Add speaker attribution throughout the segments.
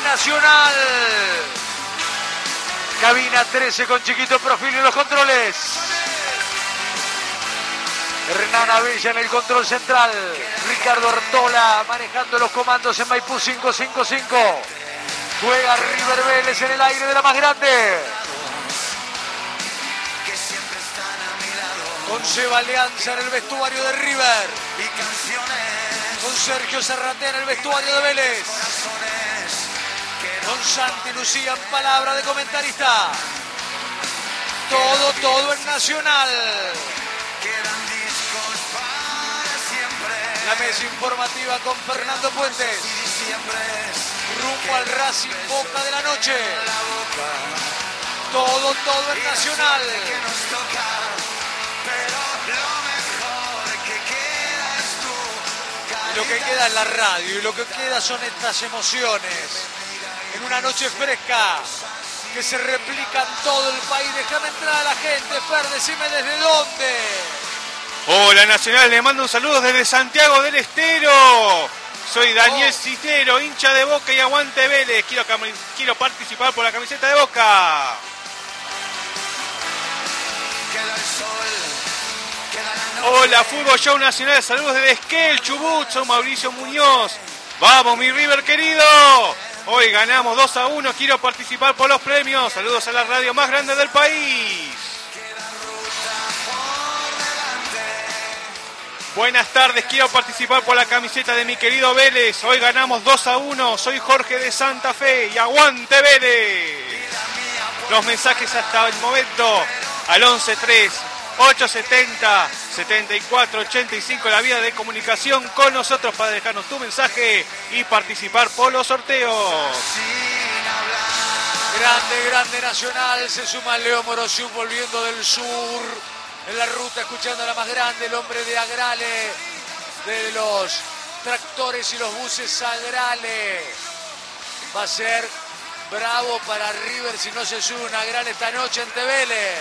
Speaker 1: Nacional. Cabina 13 con Chiquito Profil en los controles. Hernán Abella en el control central. Ricardo Artola manejando los comandos en Maipú 555. Juega River Vélez en el aire de la más grande. Con Seba Alianza en el vestuario de River. Con Sergio Serratea en el vestuario de Vélez. Con Santi Lucía en palabra de comentarista. Todo en Nacional. La mesa informativa con Fernando Puentes. Rumbo al Racing Boca de la noche. Todo en Nacional. Y lo que queda es la radio y lo que queda son estas emociones. En una noche fresca que se replica en todo el país. Déjame entrar a la gente, Fer, decime desde dónde.
Speaker 2: Hola Nacional, le mando un saludo desde Santiago del Estero. Soy Daniel Cisnero, hincha de Boca y aguante Vélez. Quiero participar por la camiseta de Boca. Hola, Fútbol Show Nacional, saludos desde Esquel, Chubut, soy Mauricio Muñoz. Vamos, mi River querido. Hoy ganamos 2-1, quiero participar por los premios. Saludos a la radio más grande del país. Buenas tardes, quiero participar por la camiseta de mi querido Vélez. Hoy ganamos 2-1, soy Jorge de Santa Fe y aguante Vélez. Los mensajes hasta el momento al 11-3-870-7485, la vía de comunicación con nosotros para dejarnos tu mensaje y participar por los sorteos.
Speaker 1: Grande Nacional, se suma Leo Morosiuk volviendo del sur. En la ruta, escuchando a la más grande, el hombre de Agrale, de los tractores y los buses Agrale. Va a ser bravo para River si no se sube una gran esta noche ante Vélez.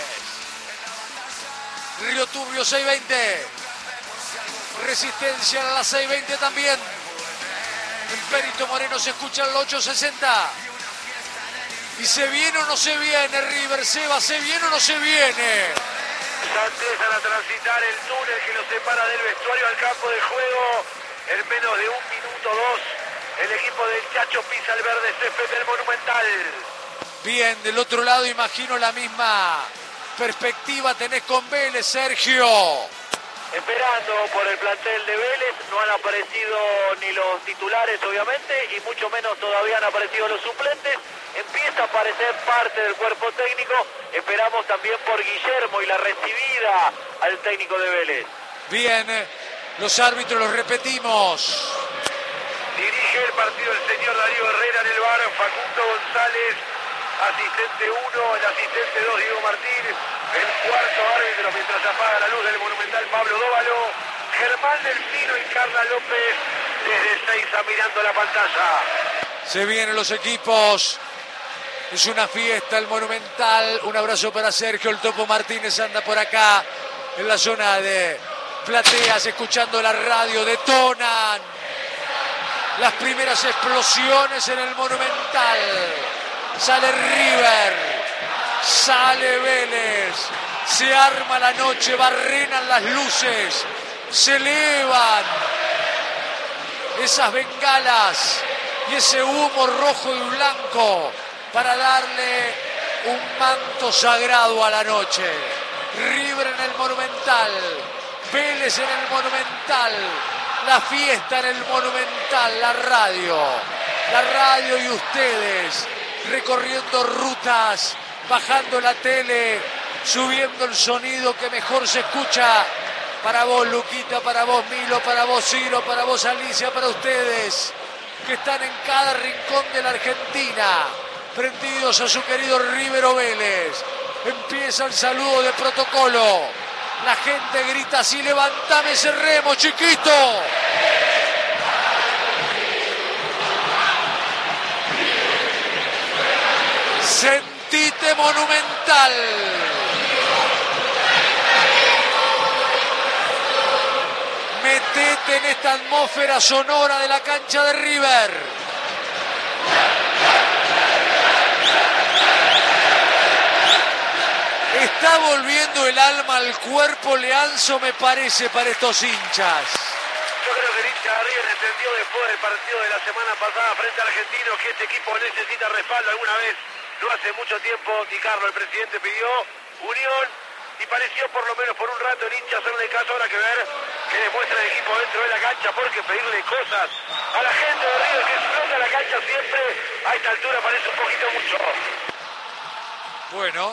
Speaker 1: Río Turbio 620. Resistencia a la 620 también. En Perito Moreno se escucha el 860. ¿Y se viene o no se viene River? Seba, ¿se viene o no se viene?
Speaker 3: Empiezan a transitar el túnel que los separa del vestuario al campo de juego. En menos de 1 minuto 2, el equipo del Chacho pisa el verde césped del Monumental.
Speaker 1: Bien, del otro lado imagino la misma perspectiva tenés con Vélez, Sergio.
Speaker 3: Esperando por el plantel de Vélez, no han aparecido ni los titulares obviamente y mucho menos todavía han aparecido los suplentes. Empieza a aparecer parte del cuerpo técnico, esperamos también por Guillermo y la recibida al técnico de Vélez.
Speaker 1: Bien, los árbitros los repetimos.
Speaker 3: Dirige el partido el señor Darío Herrera en el bar, Facundo González, asistente 1, el asistente 2, Diego Martín, el cuarto árbitro mientras apaga la luz del Monumental, Pablo Dóvalo, Germán Delfino y Carla López desde Seiza mirando la pantalla.
Speaker 1: Se vienen los equipos. Es una fiesta el Monumental. Un abrazo para Sergio. El Topo Martínez anda por acá en la zona de plateas escuchando la radio. Detonan las primeras explosiones en el Monumental. Sale River, sale Vélez, se arma la noche, barrenan las luces, se elevan esas bengalas y ese humo rojo y blanco para darle un manto sagrado a la noche. River en el Monumental, Vélez en el Monumental, la fiesta en el Monumental, la radio y ustedes recorriendo rutas, bajando la tele, subiendo el sonido que mejor se escucha. Para vos, Luquita, para vos, Milo, para vos, Ciro, para vos, Alicia, para ustedes que están en cada rincón de la Argentina, prendidos a su querido River o Vélez. Empieza el saludo de protocolo. La gente grita así: levantame ese remo, chiquito. Sentite Monumental. Metete en esta atmósfera sonora de la cancha de River. está volviendo el alma al cuerpo, Leanzo, me parece, para estos hinchas.
Speaker 3: Yo creo que el hincha de River entendió después del partido de la semana pasada frente a Argentinos que este equipo necesita respaldo. Alguna vez, no hace mucho tiempo, Di Carlo, el presidente, pidió unión y pareció por lo menos por un rato el hincha hacerle caso. Habrá que ver que demuestra el equipo dentro de la cancha, porque pedirle cosas a la gente de River que explota la cancha siempre, a esta altura parece un poquito mucho.
Speaker 1: Bueno,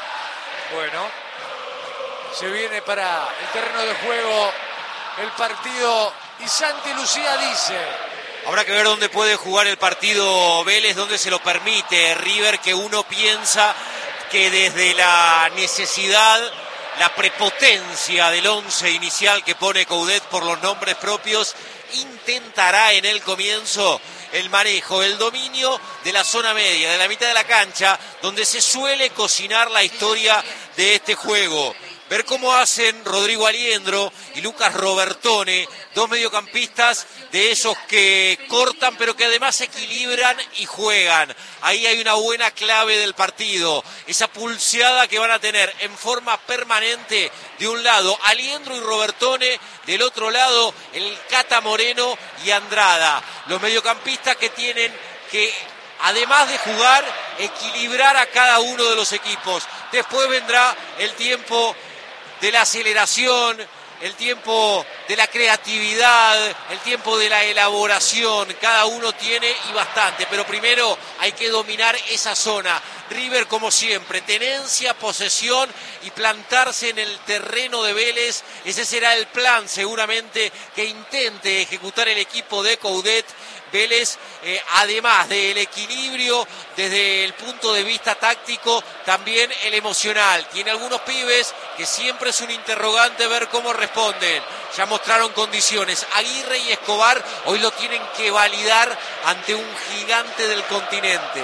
Speaker 1: se viene para el terreno de juego el partido y Santi Lucía dice:
Speaker 4: habrá que ver dónde puede jugar el partido Vélez, dónde se lo permite River, que uno piensa que desde la necesidad, la prepotencia del 11 inicial que pone Coudet por los nombres propios, intentará en el comienzo el manejo, el dominio de la zona media, de la mitad de la cancha, donde se suele cocinar la historia de este juego. Ver cómo hacen Rodrigo Aliendro y Lucas Robertone, dos mediocampistas de esos que cortan pero que además equilibran y juegan. Ahí hay una buena clave del partido, esa pulseada que van a tener en forma permanente de un lado Aliendro y Robertone, del otro lado el Cata Moreno y Andrada. Los mediocampistas que tienen que, además de jugar, equilibrar a cada uno de los equipos. Después vendrá el tiempo de la aceleración, el tiempo de la creatividad, el tiempo de la elaboración. Cada uno tiene y bastante, pero primero hay que dominar esa zona. River, como siempre, tenencia, posesión y plantarse en el terreno de Vélez. Ese será el plan seguramente que intente ejecutar el equipo de Coudet. Vélez, además del equilibrio desde el punto de vista táctico, también el emocional. Tiene algunos pibes que siempre es un interrogante ver cómo responden. Ya mostraron condiciones. Aguirre y Escobar hoy lo tienen que validar ante un gigante del continente.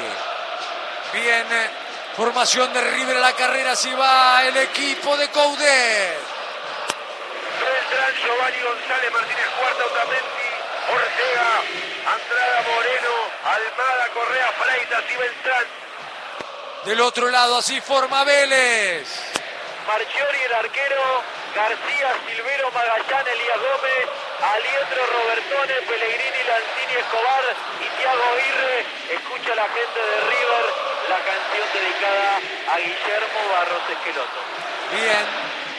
Speaker 1: Bien, formación de River a la carrera, si va el equipo de Coudet.
Speaker 3: Beltrán, Giovanni González, Martínez Cuarta, Otamendi, Ortega, Andrada, Moreno, Almada, Correa, Freitas y Beltrán.
Speaker 1: Del otro lado, así forma Vélez.
Speaker 3: Marchiori, el arquero, García, Silvero, Magallanes, Elías Gómez, Aliendro, Robertone, Pellegrini, Lanzini, Escobar y Thiago Aguirre. Escucha la gente de River la canción dedicada a Guillermo Barros Esqueloto.
Speaker 1: Bien,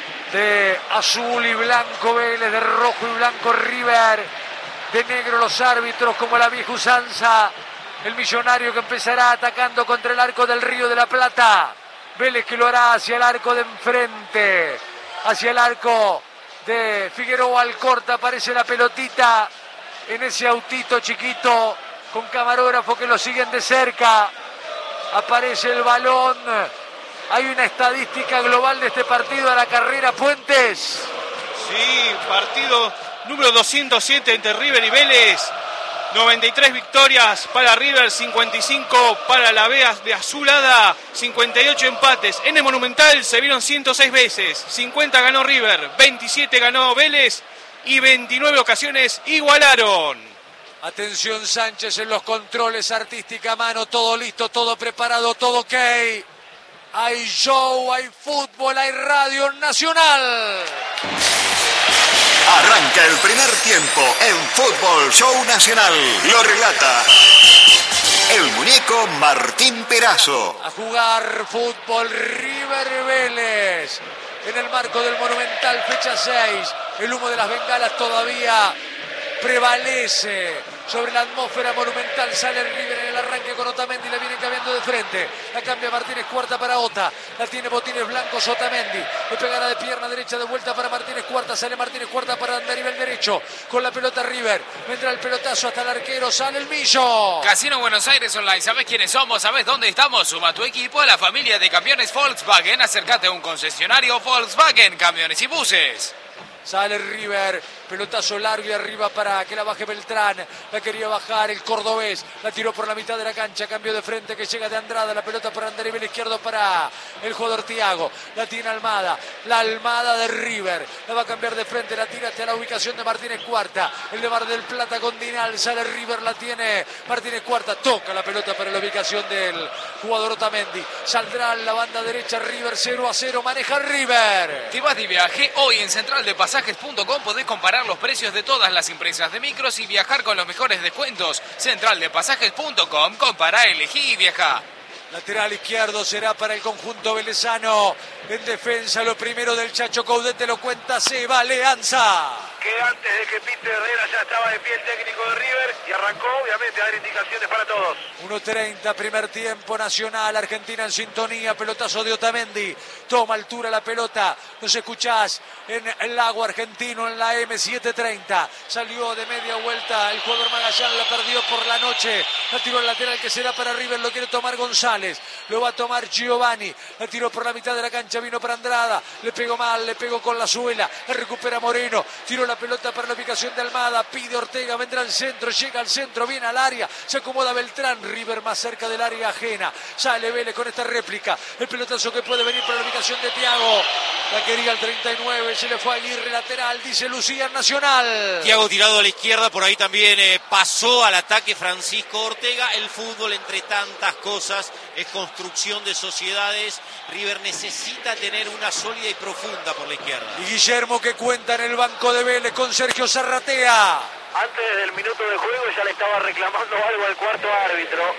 Speaker 1: de azul y blanco Vélez, de rojo y blanco River, de negro los árbitros como la vieja usanza. El millonario que empezará atacando contra el arco del Río de la Plata. Vélez que lo hará hacia el arco de enfrente, hacia el arco de Figueroa Alcorta. Aparece la pelotita en ese autito chiquito con camarógrafo que lo siguen de cerca. Aparece el balón. Hay una estadística global de este partido a la carrera, Puentes.
Speaker 2: Sí, partido número 207 entre River y Vélez. 93 victorias para River, 55 para la Vea de Azulada, 58 empates. En el Monumental se vieron 106 veces, 50 ganó River, 27 ganó Vélez y 29 ocasiones igualaron.
Speaker 1: Atención Sánchez en los controles, artística mano, todo listo, todo preparado, todo ok. Hay show, hay fútbol, hay radio nacional.
Speaker 5: Arranca el primer tiempo en Fútbol Show Nacional. Lo relata el muñeco Martín Perazo.
Speaker 1: A jugar fútbol River Vélez. En el marco del Monumental, fecha 6. El humo de las bengalas todavía prevalece sobre la atmósfera monumental. Sale el River en el arranque con Otamendi, la viene cambiando de frente, la cambia Martínez Cuarta para Ota, la tiene Botines Blancos, Otamendi le pegará de pierna derecha de vuelta para Martínez Cuarta, sale Martínez Cuarta para andar nivel derecho con la pelota River, vendrá el pelotazo hasta el arquero, sale el Millo.
Speaker 6: Casino Buenos Aires Online, ¿sabes quiénes somos? ¿Sabes dónde estamos? Suma tu equipo a la familia de camiones Volkswagen, acércate a un concesionario Volkswagen, camiones y buses.
Speaker 1: Sale River Pelotazo largo y arriba para que la baje Beltrán. La quería bajar el cordobés. La tiró por la mitad de la cancha. Cambio de frente que llega de Andrada. La pelota por andarivel izquierdo para el jugador Thiago. La tiene Almada. La Almada de River. La va a cambiar de frente. La tira hacia la ubicación de Martínez Cuarta. El de Mar del Plata con Dinal. Sale River. La tiene Martínez Cuarta. Toca la pelota para la ubicación del jugador Otamendi. Saldrá en la banda derecha River 0-0. Maneja River.
Speaker 6: ¿Te vas de viaje? Hoy en centraldepasajes.com podés comparar los precios de todas las empresas de micros y viajar con los mejores descuentos. Centraldepasajes.com, compara, elegí y viaja.
Speaker 1: Lateral izquierdo será para el conjunto velezano. En defensa lo primero del Chacho Caudete lo cuenta Seba Leanza.
Speaker 3: Que antes de que pinte Herrera ya estaba de pie el técnico de River y arrancó obviamente a dar indicaciones para todos.
Speaker 1: 1:30, primer tiempo. Nacional, Argentina en sintonía. Pelotazo de Otamendi. Toma altura la pelota. Nos escuchás en el lago argentino en la M730. Salió de media vuelta el jugador Magallanes. La perdió por la noche. La tiró al lateral que será para River. Lo quiere tomar González. Lo va a tomar Giovanni. La tiró por la mitad de la cancha. Vino para Andrada. Le pegó mal. Le pegó con la suela. La recupera Moreno. Tiró la pelota para la ubicación de Almada. Pide Ortega. Vendrá al centro. Llega al centro. Viene al área. Se acomoda Beltrán. River más cerca del área ajena. Sale Vélez con esta réplica. El pelotazo que puede venir para la ubicación de Thiago. La quería al 39. Se le fue a Aguirre lateral. Dice Lucía Nacional.
Speaker 4: Thiago tirado a la izquierda. Por ahí también pasó al ataque Francisco Ortega. El fútbol, entre tantas cosas, es construcción de sociedades. River necesita tener una sólida y profunda por la izquierda.
Speaker 1: Y Guillermo que cuenta en el banco de Vélez con Sergio Zarratea.
Speaker 3: Antes del minuto de juego ya le estaba reclamando algo al cuarto árbitro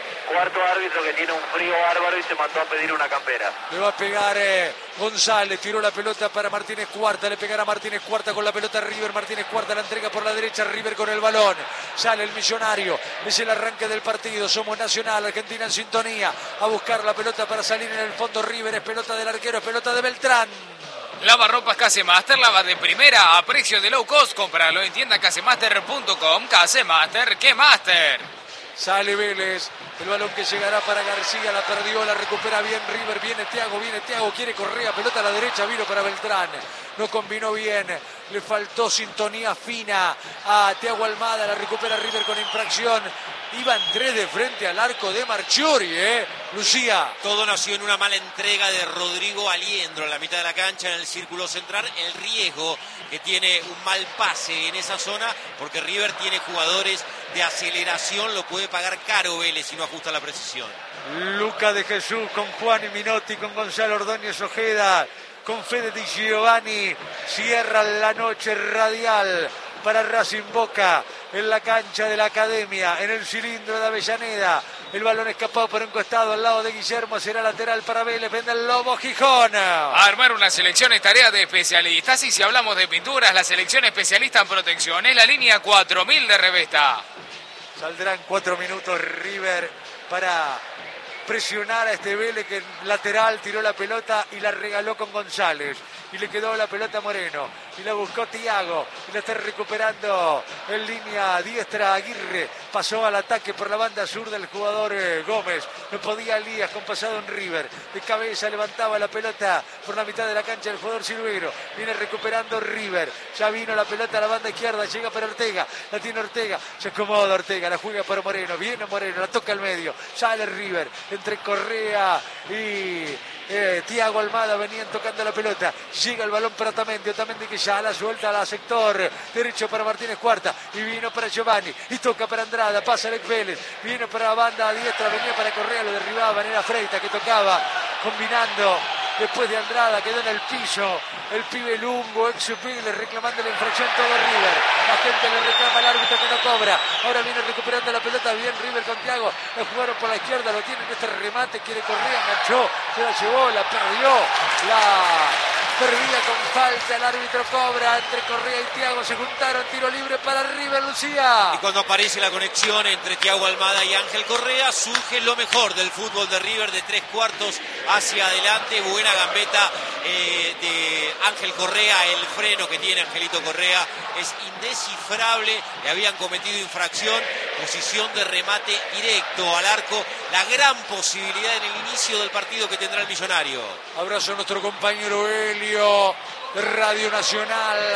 Speaker 3: que tiene un frío bárbaro y se mandó a pedir una campera.
Speaker 1: Le va a pegar González, tiró la pelota para Martínez Cuarta, le pegará Martínez Cuarta con la pelota River, Martínez Cuarta la entrega por la derecha, River con el balón, sale el Millonario, es el arranque del partido, somos Nacional, Argentina en sintonía, a buscar la pelota para salir en el fondo River, es pelota del arquero, es pelota de Beltrán.
Speaker 6: Lavarropas Casemaster, lava de primera a precio de low cost. Cómpralo en tienda casemaster.com. Casemaster, ¿qué master?
Speaker 1: Sale Vélez, el balón que llegará para García, la perdió, la recupera bien River, viene Thiago, quiere Correa, pelota a la derecha, vino para Beltrán, no combinó bien, le faltó sintonía fina a Thiago Almada, la recupera River con infracción, iban 3 de frente al arco de Marchiori, Lucía.
Speaker 4: Todo nació en una mala entrega de Rodrigo Aliendro en la mitad de la cancha, en el círculo central, el riesgo que tiene un mal pase en esa zona, porque River tiene jugadores de aceleración, lo puede pagar caro Vélez si no ajusta la precisión.
Speaker 1: Luca de Jesús con Juan y Minotti, con Gonzalo Ordóñez Ojeda, con Fede Di Giovanni, cierra la noche radial para Racing Boca en la cancha de la Academia, en el cilindro de Avellaneda. El balón escapado por un costado al lado de Guillermo, será lateral para Vélez, vende el Lobo Gijón.
Speaker 6: Armar una selección es tarea de especialistas y si hablamos de pinturas, la selección especialista en protección es la línea 4000 de Revesta.
Speaker 1: Saldrán 4 minutos River para presionar a este Vélez que lateral tiró la pelota y la regaló con González. Y le quedó la pelota a Moreno. Y la buscó Thiago. Y la está recuperando en línea diestra Aguirre. Pasó al ataque por la banda sur del jugador Gómez. No podía Elías con pasado en River. De cabeza levantaba la pelota por la mitad de la cancha el jugador Silveiro. Viene recuperando River. Ya vino la pelota a la banda izquierda. Llega para Ortega. La tiene Ortega. Se acomoda Ortega. La juega para Moreno. Viene Moreno. La toca al medio. Sale River. Entre Correa y Thiago Almada venían tocando la pelota. Llega el balón para Otamendi. Otamendi que ya la suelta a la sector derecho para Martínez Cuarta. Y vino para Giovanni. Y toca para Andrada. Pasa Alex Vélez. Viene para la banda diestra. Venía para Correa. Lo derribaba. Era Freita que tocaba. Combinando. Después de Andrada quedó en el piso el pibe Lungo, ex Vélez, reclamando la infracción todo River. La gente le reclama al árbitro que no cobra. Ahora viene recuperando la pelota bien River con Thiago. La jugaron por la izquierda, lo tienen este remate, quiere Correa, enganchó, se la llevó, la perdió. Perdía con falta, el árbitro cobra, entre Correa y Thiago se juntaron, tiro libre para River, Lucía.
Speaker 4: Y cuando aparece la conexión entre Thiago Almada y Ángel Correa, surge lo mejor del fútbol de River, de 3/4 hacia adelante. Buena gambeta de Ángel Correa, el freno que tiene Angelito Correa es indescifrable, le habían cometido infracción, posición de remate directo al arco, la gran posibilidad en el inicio del partido que tendrá el Millonario.
Speaker 1: Abrazo a nuestro compañero Helio de Radio Nacional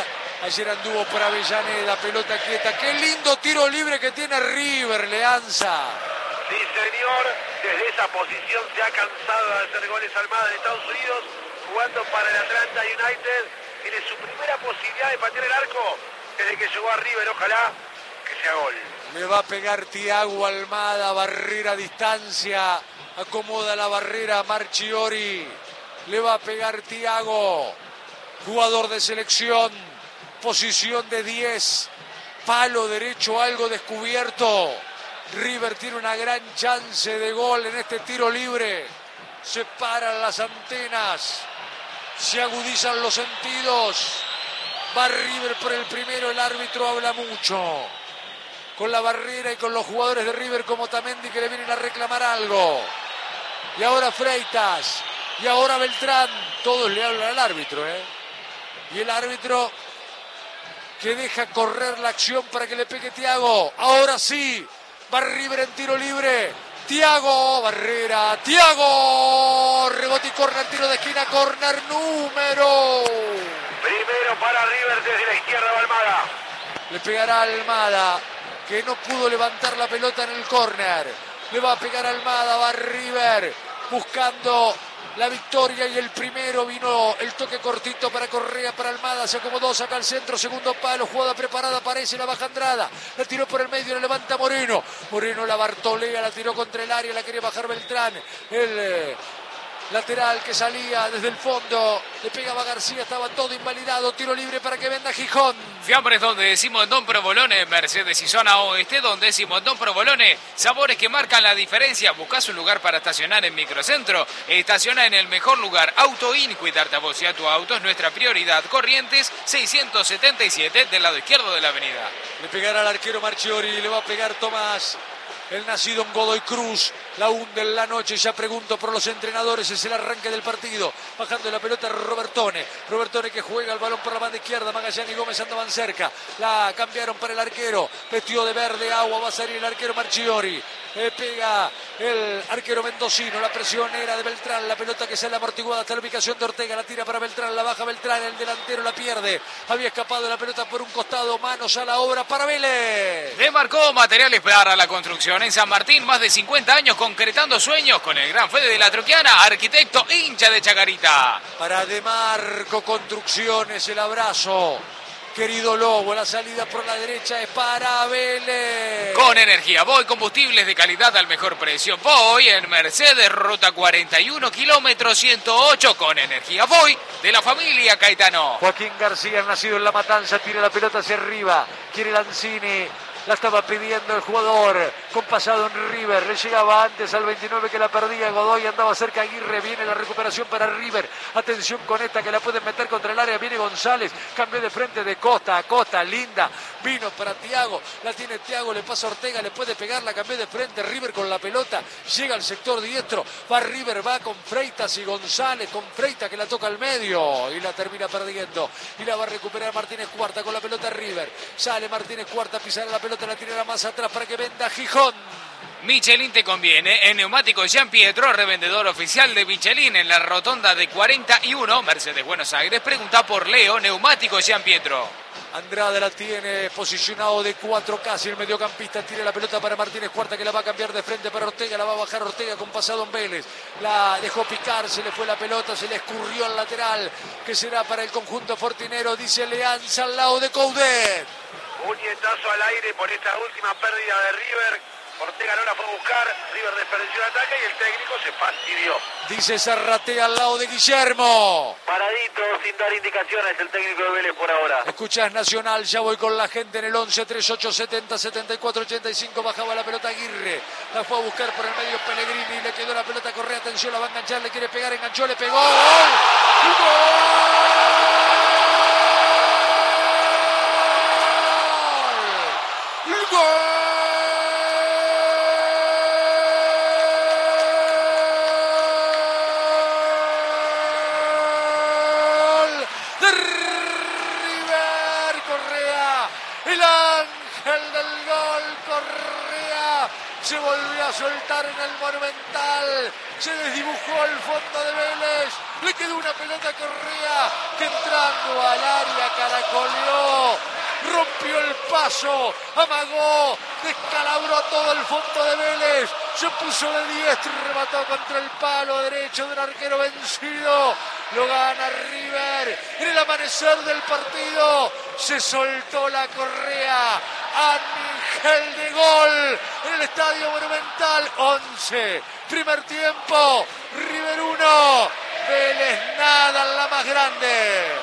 Speaker 1: Ayer anduvo por Avellaneda, pelota quieta. Qué lindo tiro libre que tiene River, Leanza.
Speaker 3: Sí, señor, desde esa posición se ha cansado de hacer goles Almada en Estados Unidos, jugando para el Atlanta United. Tiene su primera posibilidad de patear el arco desde que llegó a River, ojalá que sea gol.
Speaker 1: Le va a pegar Thiago Almada, barrera a distancia, acomoda la barrera Marchiori. Le va a pegar Thiago, jugador de selección, posición de 10, palo derecho algo descubierto. River tiene una gran chance de gol en este tiro libre. Se paran las antenas, se agudizan los sentidos. Va River por el primero, el árbitro habla mucho con la barrera y con los jugadores de River como Tamendi que le vienen a reclamar algo. Y ahora Freitas, y ahora Beltrán, todos le hablan al árbitro, Y el árbitro que deja correr la acción para que le pegue Thiago. Ahora sí, va River en tiro libre. Thiago, barrera, Thiago, rebote y córner, tiro de esquina, córner número.
Speaker 3: Primero para River desde la izquierda va Almada.
Speaker 1: Le pegará Almada, que no pudo levantar la pelota en el córner. Le va a pegar Almada, va River buscando la victoria y el primero vino el toque cortito para Correa, para Almada, se acomodó, saca al centro, segundo palo, jugada preparada, aparece, la baja Andrada, la tiró por el medio, la levanta Moreno, Moreno la bartolea, la tiró contra el área, la quería bajar Beltrán, el lateral que salía desde el fondo, le pegaba García, estaba todo invalidado, tiro libre para que venda Gijón.
Speaker 6: Fiambres donde decimos Don Provolone, Mercedes y zona oeste donde decimos Don Provolone, sabores que marcan la diferencia. Buscás un lugar para estacionar en Microcentro, estaciona en el mejor lugar. Autoin, cuidarte a vos y a tu auto es nuestra prioridad. Corrientes 677 del lado izquierdo de la avenida.
Speaker 1: Le pegará al arquero Marchiori, le va a pegar Tomás. El nacido en Godoy Cruz, la hunde en la noche, ya pregunto por los entrenadores, es el arranque del partido, bajando la pelota Robertone que juega el balón por la banda izquierda, Magallanes y Gómez andaban cerca, la cambiaron para el arquero, vestido de verde agua, va a salir el arquero Marchiori, pega el arquero mendocino, la presión era de Beltrán, la pelota que sale amortiguada hasta la ubicación de Ortega, la tira para Beltrán, la baja Beltrán, el delantero la pierde, había escapado la pelota por un costado, manos a la obra para Vélez.
Speaker 6: Demarcó materiales para la construcción en San Martín, más de 50 años concretando sueños con el gran Fede de la Troquiana, arquitecto hincha de Chacarita.
Speaker 1: Para Demarco Construcciones el abrazo. Querido Lobo, la salida por la derecha es para Vélez.
Speaker 6: Con energía Voy, combustibles de calidad al mejor precio. Voy en Mercedes, ruta 41, kilómetro 108. Con energía Voy, de la familia Caetano.
Speaker 1: Joaquín García, nacido en La Matanza, tira la pelota hacia arriba. Quiere Lanzini. La estaba pidiendo el jugador con pasado en River, le llegaba antes al 29 que la perdía Godoy, andaba cerca Aguirre, viene la recuperación para River, atención con esta que la pueden meter contra el área, viene González, cambió de frente de costa a costa, linda, vino para Thiago, la tiene Thiago, le pasa a Ortega, le puede pegar, la cambió de frente, River con la pelota, llega al sector diestro, va River, va con Freitas y González, con Freitas que la toca al medio y la termina perdiendo, y la va a recuperar Martínez Cuarta con la pelota River, sale Martínez Cuarta, pisar la pelota, la tirará más atrás para que venda Gijón.
Speaker 6: Michelin te conviene. En Neumáticos Jean Pietro, revendedor oficial de Michelin en la rotonda de 41, Mercedes Buenos Aires. Pregunta por Leo, Neumáticos Jean Pietro.
Speaker 1: Andrada la tiene posicionado de 4 casi, el mediocampista tira la pelota para Martínez Cuarta que la va a cambiar de frente para Ortega, la va a bajar Ortega con pasado en Vélez, la dejó picar, se le fue la pelota, se le escurrió al lateral, que será para el conjunto fortinero, dice Leanza al lado de Coudet.
Speaker 3: Un nietazo al aire por esta última pérdida de River. Ortega no la fue a buscar, River desperdició el ataque y el técnico se fastidió.
Speaker 1: Dice Zarratea al lado de Guillermo.
Speaker 3: Paradito, sin dar indicaciones el técnico de Vélez por ahora.
Speaker 1: Escuchás Nacional, ya voy con la gente en el 11, 38, 70, 74, 85, bajaba la pelota Aguirre. La fue a buscar por el medio Pellegrini, le quedó la pelota Correa, atención, la va a enganchar, le quiere pegar, enganchó, le pegó. ¡Gol! ¡Gol! ¡Gol! El ángel del gol, Correa, se volvió a soltar en el Monumental. Se desdibujó el fondo de Vélez. Le quedó una pelota a Correa que entrando al área caracoleó. Rompió el paso, amagó, descalabró todo el fondo de Vélez. Se puso de diestro y remató contra el palo derecho del arquero vencido. Lo gana River. En el amanecer del partido se soltó la Correa. Ángel de gol en el Estadio Monumental. 11. Primer tiempo. River 1. Vélez nada en la más grande.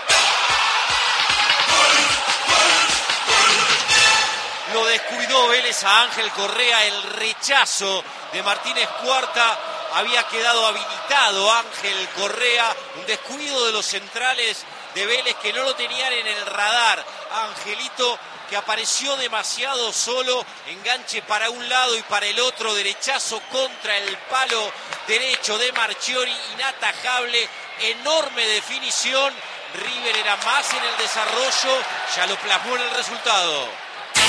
Speaker 4: Lo descuidó Vélez a Ángel Correa. El rechazo de Martínez Cuarta. Había quedado habilitado Ángel Correa. Un descuido de los centrales de Vélez que no lo tenían en el radar. Angelito, que apareció demasiado solo, enganche para un lado y para el otro, derechazo contra el palo derecho de Marchiori, inatajable, enorme definición. River era más en el desarrollo, ya lo plasmó en el resultado.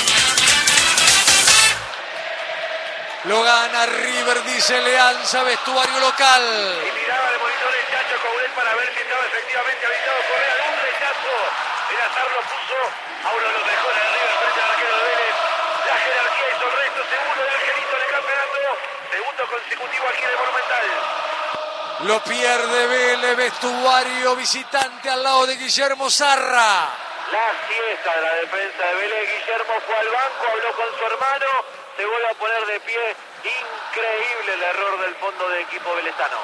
Speaker 1: Lo gana River, dice Leanza, vestuario local.
Speaker 3: Y miraba de monitor el Chacho Coudet para ver si estaba efectivamente habilitado Correa. Un rechazo. El azar lo puso a uno de los mejores de River frente al arquero de Vélez. La jerarquía hizo el resto. Segundo de Angelito en el campeonato. Segundo consecutivo aquí en el Monumental.
Speaker 1: Lo pierde Vélez, vestuario visitante al lado de Guillermo Zarra.
Speaker 3: La siesta de la defensa de Vélez. Guillermo fue al banco, habló con su hermano. Se vuelve a poner de pie. Increíble el error del fondo del equipo velezano.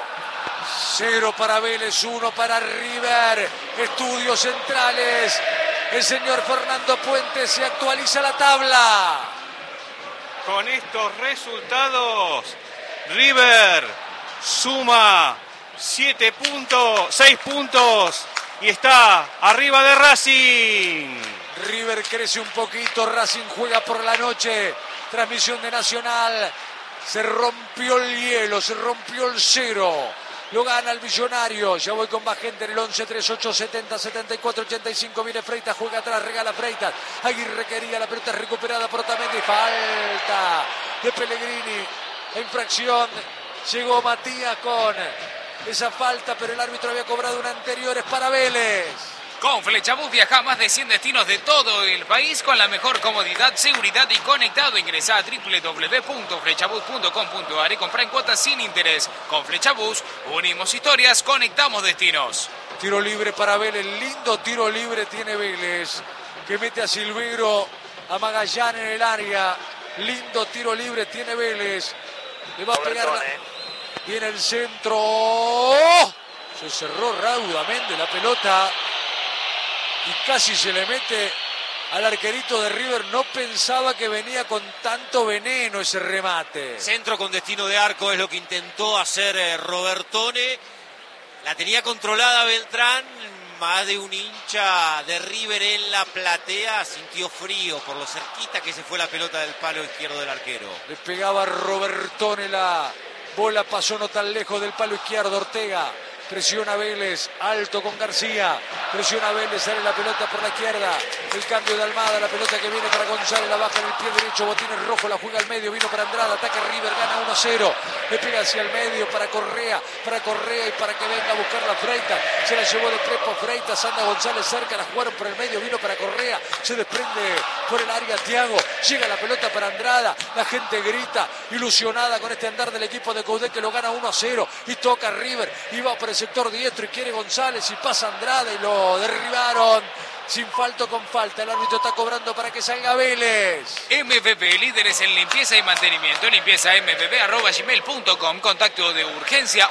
Speaker 1: 0 para Vélez, 1 para River. Estudios centrales. El señor Fernando Puente se actualiza la tabla.
Speaker 2: Con estos resultados, River suma 6 puntos y está arriba de Racing.
Speaker 1: River crece un poquito, Racing juega por la noche. Transmisión de Nacional. Se rompió el hielo, se rompió el cero. Lo gana el Millonario. Ya voy con más gente en el 11, 38, 70, 74, 85. Viene Freitas, juega atrás, regala Freitas. Aguirre quería, la pelota recuperada por Otamendi. Falta de Pellegrini. La infracción. Llegó Matías con esa falta, pero el árbitro había cobrado una anterior. Es para Vélez.
Speaker 6: Con Flechabús viaja a más de 100 destinos de todo el país con la mejor comodidad, seguridad y conectado. Ingresá a www.flechabús.com.ar y comprá en cuotas sin interés. Con Flechabús unimos historias, conectamos destinos.
Speaker 1: Tiro libre para Vélez, lindo tiro libre tiene Vélez, que mete a Silveiro, a Magallán en el área. Lindo tiro libre tiene Vélez. Le va a pegar viene el centro. ¡Oh! Se cerró raudamente la pelota y casi se le mete al arquerito de River. No pensaba que venía con tanto veneno ese remate.
Speaker 4: Centro con destino de arco es lo que intentó hacer Robertone. La tenía controlada Beltrán. Más de un hincha de River en la platea sintió frío por lo cerquita que se fue la pelota del palo izquierdo del arquero.
Speaker 1: Le pegaba Robertone, la bola pasó no tan lejos del palo izquierdo. Ortega presiona Vélez, alto con García, presiona Vélez, sale la pelota por la izquierda, el cambio de Almada, la pelota que viene para González, la baja en el pie derecho, Botines rojo, la juega al medio, vino para Andrada, ataca River, gana 1-0, le pega hacia el medio para Correa y para que venga a buscar la Freitas, se la llevó de Prepo Freitas, anda González cerca, la jugaron por el medio, vino para Correa, se desprende por el área Thiago, llega la pelota para Andrada, la gente grita, ilusionada con este andar del equipo de Coudet que lo gana 1-0 y toca River, y va por el sector diestro y quiere González y pasa Andrada y lo derribaron sin falta con falta. El árbitro está cobrando para que salga Vélez.
Speaker 6: MPP, líderes en limpieza y mantenimiento. Limpieza mpp@gmail.com. Contacto de urgencia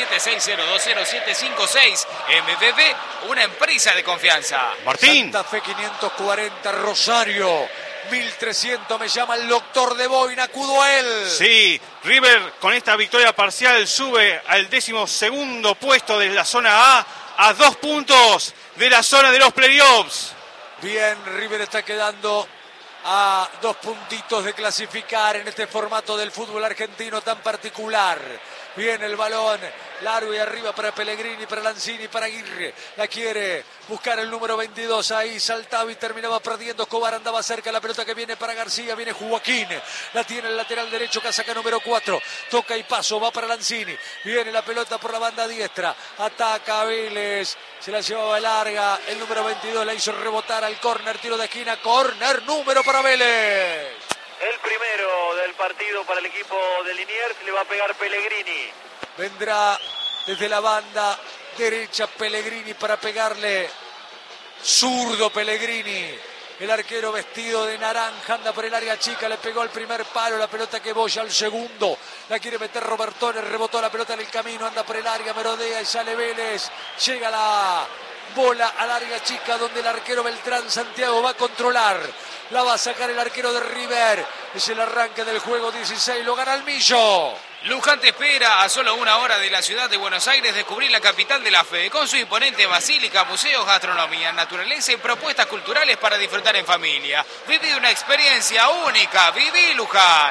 Speaker 6: 1176020756. MPP, una empresa de confianza.
Speaker 2: Martín.
Speaker 1: Santa Fe 540, Rosario 1300, me llama el doctor de Boina, acudo a él.
Speaker 2: Sí, River con esta victoria parcial sube al 12º puesto de la zona A 2 puntos de la zona de los playoffs.
Speaker 1: Bien, River está quedando a 2 puntitos de clasificar en este formato del fútbol argentino tan particular. Bien el balón Largo y arriba para Pellegrini, para Lanzini, para Aguirre. La quiere buscar el número 22. Ahí saltaba y terminaba perdiendo. Escobar andaba cerca. La pelota que viene para García. Viene Joaquín. La tiene el lateral derecho. Casaca número 4. Toca y paso. Va para Lanzini. Viene la pelota por la banda diestra. Ataca Vélez. Se la llevaba larga. El número 22 la hizo rebotar al córner. Tiro de esquina. Córner número para Vélez.
Speaker 3: El primero del partido para el equipo de Liniers. Le va a pegar Pellegrini.
Speaker 1: Vendrá desde la banda derecha Pellegrini para pegarle. Zurdo Pellegrini. El arquero vestido de naranja anda por el área chica. Le pegó el primer palo. La pelota que boya al segundo. La quiere meter Robertone. Rebotó la pelota en el camino. Anda por el área. Merodea y sale Vélez. Llega la bola al área chica donde el arquero Beltrán Santiago va a controlar. La va a sacar el arquero de River. Es el arranque del juego 16. Lo gana el Millo.
Speaker 6: Luján te espera a solo 1 hora de la ciudad de Buenos Aires, descubrir la capital de la fe, con su imponente basílica, museos, gastronomía, naturaleza y propuestas culturales para disfrutar en familia. Viví una experiencia única, viví Luján.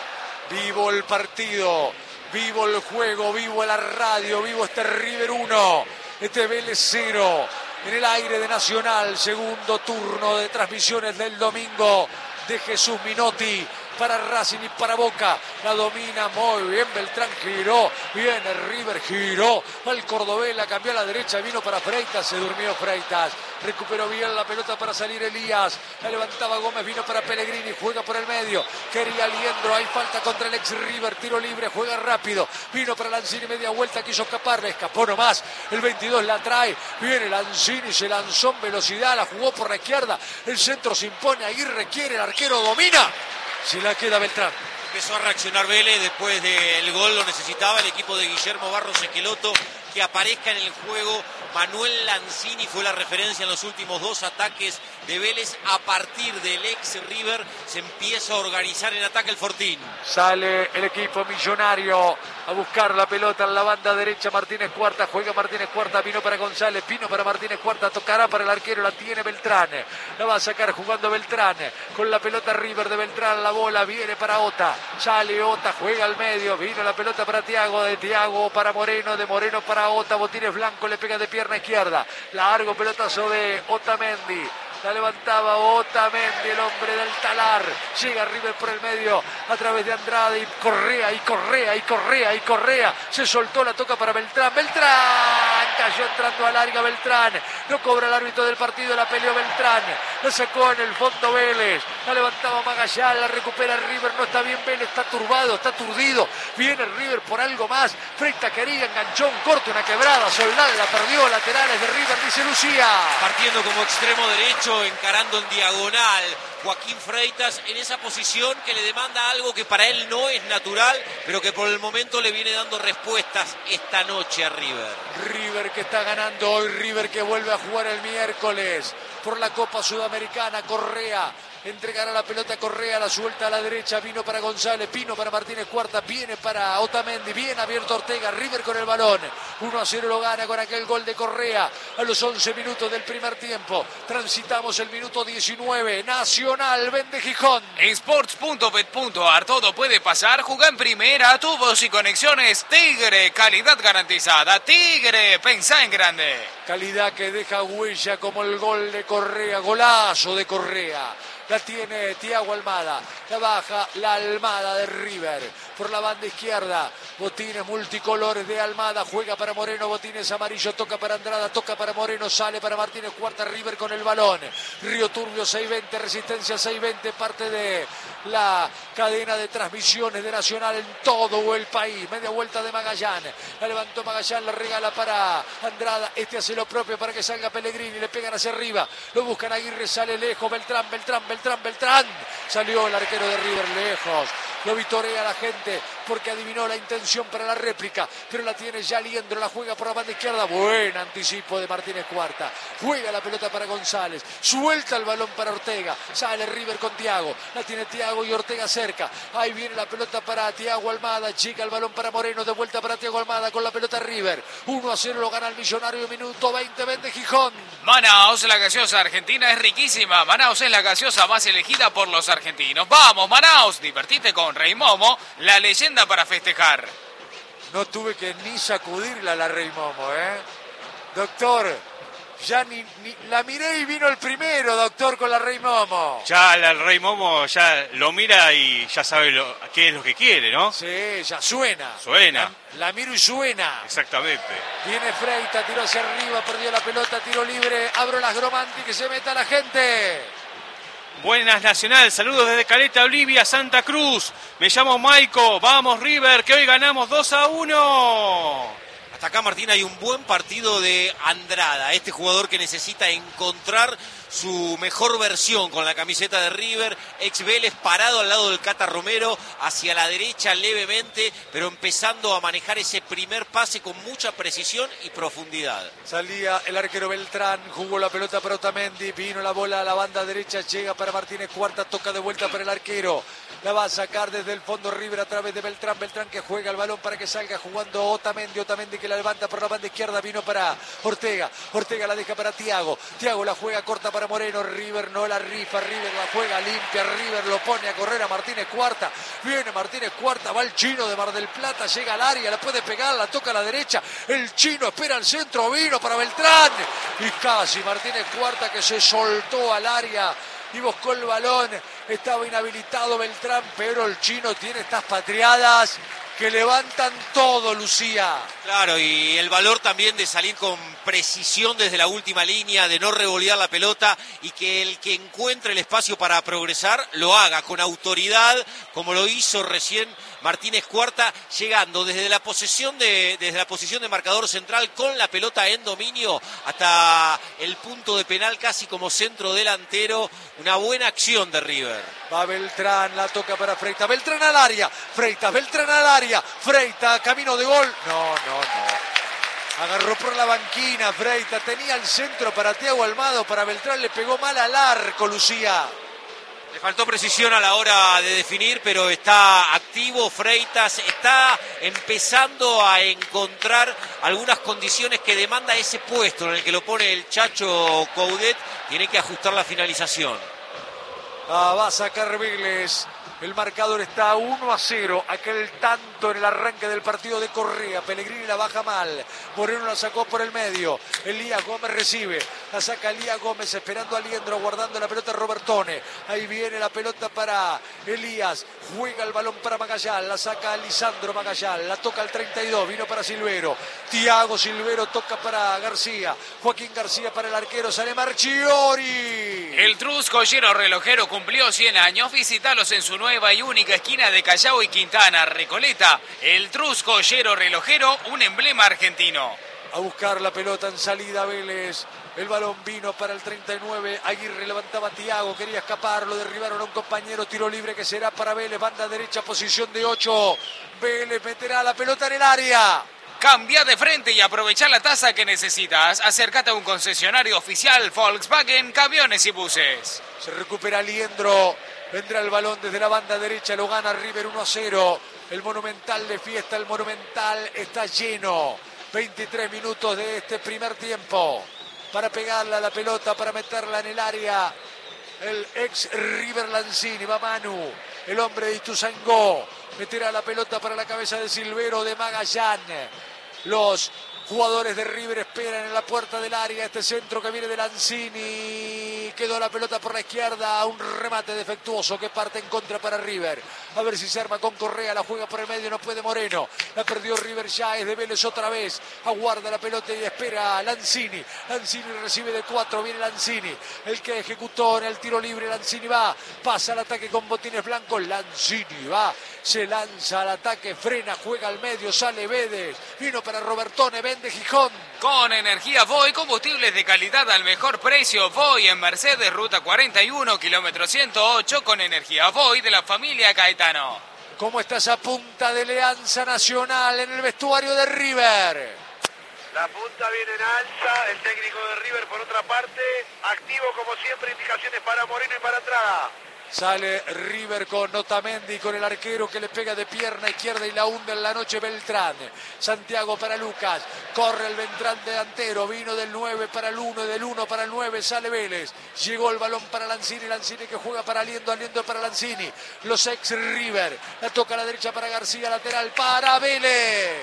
Speaker 1: Vivo el partido, vivo el juego, vivo la radio, vivo este River 1, este Vélez 0, en el aire de Nacional, segundo turno de transmisiones del domingo de Jesús Minotti. Para Racing y para Boca, la domina muy bien Beltrán, giró, viene River, giró, al cordobés, la cambió a la derecha, vino para Freitas, se durmió Freitas, recuperó bien la pelota para salir Elías, la levantaba Gómez, vino para Pellegrini, juega por el medio, quería Liendro, hay falta contra el ex River, tiro libre, juega rápido, vino para Lanzini, media vuelta, quiso escapar, le escapó nomás, el 22 la trae, viene Lanzini, se lanzó en velocidad, la jugó por la izquierda, el centro se impone, Aguirre quiere, el arquero domina. Se la queda Beltrán.
Speaker 4: Empezó a reaccionar Vélez después del gol, lo necesitaba el equipo de Guillermo Barros Esqueloto, que aparezca en el juego. Manuel Lanzini fue la referencia en los últimos 2 ataques de Vélez. A partir del ex River se empieza a organizar en ataque el Fortín.
Speaker 1: Sale el equipo millonario a buscar la pelota en la banda derecha. Martínez Cuarta, juega Martínez Cuarta, vino para González, vino para Martínez Cuarta, tocará para el arquero, la tiene Beltrán, la va a sacar jugando Beltrán, con la pelota River de Beltrán, la bola viene para Ota, sale Ota, juega al medio, vino la pelota para Thiago, de Thiago para Moreno, de Moreno para Ota, Botines Blanco le pega de pierna izquierda, largo pelotazo de Otamendi. La levantaba Otamendi, el hombre del talar. Llega River por el medio a través de Andrade y Correa. Se soltó, la toca para Beltrán. Beltrán cayó entrando a larga Beltrán. No cobra el árbitro del partido, la peleó Beltrán. La sacó en el fondo Vélez. La levantaba Magallán, la recupera River. No está bien Vélez, está turbado, está aturdido. Viene River por algo más. Freitas quería, enganchó un corte, una quebrada. Soldán la perdió, laterales de River, dice Lucía.
Speaker 4: Partiendo como extremo derecho, encarando en diagonal Joaquín Freitas en esa posición que le demanda algo que para él no es natural, pero que por el momento le viene dando respuestas esta noche a River.
Speaker 1: River que está ganando hoy, River que vuelve a jugar el miércoles por la Copa Sudamericana. Correa entregará la pelota a Correa, la suelta a la derecha, vino para González, vino para Martínez Cuarta, viene para Otamendi, bien abierto Ortega, River con el balón, 1-0 lo gana con aquel gol de Correa a los 11 minutos del primer tiempo. Transitamos el minuto 19, Nacional vende Gijón.
Speaker 6: Sports.bet.ar, todo puede pasar, juega en primera, tubos y conexiones Tigre, calidad garantizada, Tigre, pensá en grande.
Speaker 1: Calidad que deja huella como el gol de Correa, golazo de Correa. La tiene Thiago Almada, la baja la Almada de River, por la banda izquierda, botines multicolores de Almada, juega para Moreno, botines amarillo, toca para Andrada, toca para Moreno, sale para Martínez Cuarta, River con el balón, Río Turbio 620, Resistencia 620, parte de la cadena de transmisiones de Nacional en todo el país, media vuelta de Magallán, la levantó Magallán, la regala para Andrada, este hace lo propio para que salga Pellegrini, le pegan hacia arriba, lo buscan Aguirre, sale lejos, Beltrán, salió el arquero de River lejos, lo vitorea la gente porque adivinó la intención para la réplica, pero la tiene ya Liendro, la juega por la banda izquierda, buen anticipo de Martínez Cuarta, juega la pelota para González, suelta el balón para Ortega, sale River con Thiago, la tiene Thiago y Ortega cerca, ahí viene la pelota para Thiago Almada, chica el balón para Moreno, de vuelta para Thiago Almada con la pelota River, 1-0 lo gana el Millonario, minuto 20, vende Gijón.
Speaker 6: Manaos, la gaseosa argentina es riquísima, Manaos es la gaseosa más elegida por los argentinos. Vamos Manaos, divertite con Rey Momo, la leyenda para festejar.
Speaker 1: No tuve que ni sacudirla a la Rey Momo, ¿eh? Doctor, ya ni la miré y vino el primero, doctor, con la Rey Momo.
Speaker 2: Ya el Rey Momo ya lo mira y ya sabe qué es lo que quiere, ¿no?
Speaker 1: Sí, ya suena.
Speaker 2: Suena.
Speaker 1: La miro y suena.
Speaker 2: Exactamente.
Speaker 1: Viene Freita, tiró hacia arriba, perdió la pelota, tiro libre. Abro las Gromanti, que se meta la gente.
Speaker 2: Buenas Nacional, saludos desde Caleta, Olivia, Santa Cruz. Me llamo Maico, vamos River, que hoy ganamos 2-1.
Speaker 4: Hasta acá, Martín, hay un buen partido de Andrada, este jugador que necesita encontrar su mejor versión con la camiseta de River, ex Vélez, parado al lado del Cata Romero, hacia la derecha levemente, pero empezando a manejar ese primer pase con mucha precisión y profundidad.
Speaker 1: Salía el arquero Beltrán, jugó la pelota para Otamendi, vino la bola a la banda derecha, llega para Martínez Cuarta, toca de vuelta para el arquero. La va a sacar desde el fondo River a través de Beltrán. Beltrán que juega el balón para que salga jugando Otamendi. Otamendi que la levanta por la banda izquierda. Vino para Ortega. Ortega la deja para Thiago. Thiago la juega corta para Moreno. River no la rifa. River la juega limpia. River lo pone a correr a Martínez Cuarta. Viene Martínez Cuarta. Va el chino de Mar del Plata. Llega al área. La puede pegar. La toca a la derecha. El chino espera el centro. Vino para Beltrán. Y casi Martínez Cuarta que se soltó al área y buscó el balón. Estaba inhabilitado Beltrán, pero el chino tiene estas patriadas que levantan todo, Lucía.
Speaker 4: Claro, y el valor también de salir con precisión desde la última línea, de no revolear la pelota y que el que encuentre el espacio para progresar lo haga con autoridad, como lo hizo recién Martínez Cuarta, llegando desde la posición de marcador central con la pelota en dominio hasta el punto de penal casi como centro delantero. Una buena acción de River.
Speaker 1: Va Beltrán, la toca para Freita. Beltrán al área. Freita, Beltrán al área. Freita, camino de gol. No. Agarró por la banquina Freita. Tenía el centro para Thiago Almada. Para Beltrán le pegó mal al arco, Lucía.
Speaker 4: Le faltó precisión a la hora de definir, pero está activo Freitas, está empezando a encontrar algunas condiciones que demanda ese puesto en el que lo pone el Chacho Coudet. Tiene que ajustar la finalización.
Speaker 1: Va a sacar Vélez. El marcador está 1-0. Aquel tanto en el arranque del partido de Correa. Pellegrini la baja mal. Moreno la sacó por el medio. Elías Gómez recibe. La saca Elías Gómez esperando a Liendro. Guardando la pelota Robertone. Ahí viene la pelota para Elías. Juega el balón para Magallán. La saca Lisandro Magallán. La toca al 32. Vino para Silvero. Thiago Silvero toca para García. Joaquín García para el arquero. Sale Marchiori.
Speaker 6: El Trusco Llero Relojero cumplió 100 años. Visítalos en su nueva y única esquina de Callao y Quintana, Recoleta. El Trusco Llero Relojero, un emblema argentino.
Speaker 1: A buscar la pelota en salida Vélez. El balón vino para el 39. Aguirre levantaba a Thiago. Quería escapar. Lo derribaron a un compañero. Tiro libre que será para Vélez. Banda derecha, posición de 8. Vélez meterá la pelota en el área.
Speaker 6: Cambia de frente y aprovecha la tasa que necesitas. Acércate a un concesionario oficial Volkswagen Camiones y Buses.
Speaker 1: Se recupera Liendro. Vendrá el balón desde la banda derecha. Lo gana River 1-0. El Monumental de fiesta. El Monumental está lleno. 23 minutos de este primer tiempo. Para pegarla a la pelota, para meterla en el área. El ex River Lanzini. Va Manu. El hombre de Ituzaingó. Meterá la pelota para la cabeza de Silvero, de Magallán. Los jugadores de River esperan en la puerta del área. Este centro que viene de Lanzini. Quedó la pelota por la izquierda. Un remate defectuoso que parte en contra para River. A ver si se arma con Correa. La juega por el medio. No puede Moreno. La perdió River ya. Es de Vélez otra vez. Aguarda la pelota y espera Lanzini. Lanzini recibe de 4. Viene Lanzini. El que ejecutó en el tiro libre. Lanzini va. Pasa al ataque con botines blancos. Lanzini va. Se lanza al ataque. Frena. Juega al medio. Sale Vélez. Vino para Robertone. De Gijón.
Speaker 6: Con energía Voy, combustibles de calidad al mejor precio. Voy en Mercedes, ruta 41, kilómetro 108, con energía Voy de la familia Caetano.
Speaker 1: ¿Cómo está esa punta de Alianza Nacional en el vestuario de River?
Speaker 3: La punta viene en alza, el técnico de River por otra parte, activo como siempre, indicaciones para Moreno y para Andrada.
Speaker 1: Sale River con Otamendi, con el arquero que le pega de pierna izquierda y la hunde en la noche Beltrán. Santiago para Lucas, corre el Beltrán delantero, vino del 9 para el 1, del 1 para el 9, sale Vélez. Llegó el balón para Lanzini, Lanzini que juega para Aliendo, Aliendo para Lanzini. Los ex River, la toca a la derecha para García, lateral para Vélez.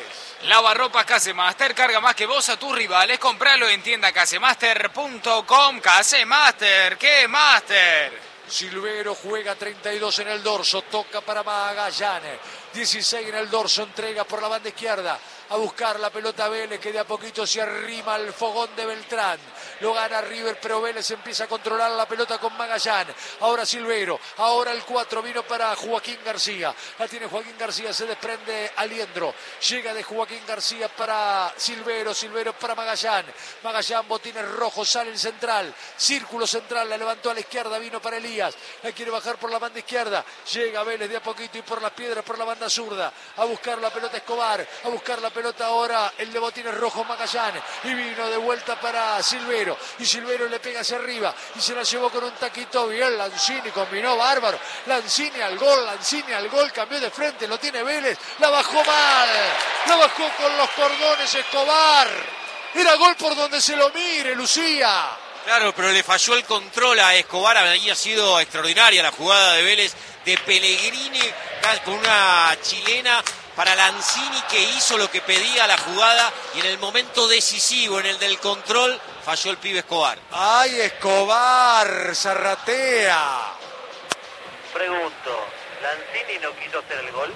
Speaker 6: Lavarropas Casemaster, carga más que vos a tus rivales. Compralo en tiendacasemaster.com. Casemaster, ¿qué Master?
Speaker 1: Silvero juega 32 en el dorso, toca para Magallanes, 16 en el dorso, entrega por la banda izquierda, a buscar la pelota Vélez, que de a poquito se arrima al fogón de Beltrán, lo gana River, pero Vélez empieza a controlar la pelota con Magallanes, ahora Silvero, ahora el 4 vino para Joaquín García, la tiene Joaquín García, se desprende Aliendro, llega de Joaquín García para Silvero, Silvero para Magallanes, botines rojos, sale el central, círculo central, la levantó a la izquierda, vino para Elías, la quiere bajar por la banda izquierda, llega Vélez de a poquito y por las piedras por la banda zurda, a buscar la pelota Escobar, a buscar la pelota ahora el de botines rojos Magallanes, y vino de vuelta para Silvero, y Silvero le pega hacia arriba, y se la llevó con un taquito bien, Lanzini combinó bárbaro, Lanzini al gol, cambió de frente, lo tiene Vélez, la bajó mal, la bajó con los cordones Escobar, era gol por donde se lo mire, Lucía.
Speaker 4: Claro, pero le falló el control a Escobar, había sido extraordinaria la jugada de Vélez, de Pellegrini con una chilena para Lanzini, que hizo lo que pedía la jugada, y en el momento decisivo, en el del control, falló el pibe Escobar.
Speaker 1: ¡Ay, Escobar! ¡Zarratea!
Speaker 3: Pregunto, ¿Lanzini no quiso hacer el gol?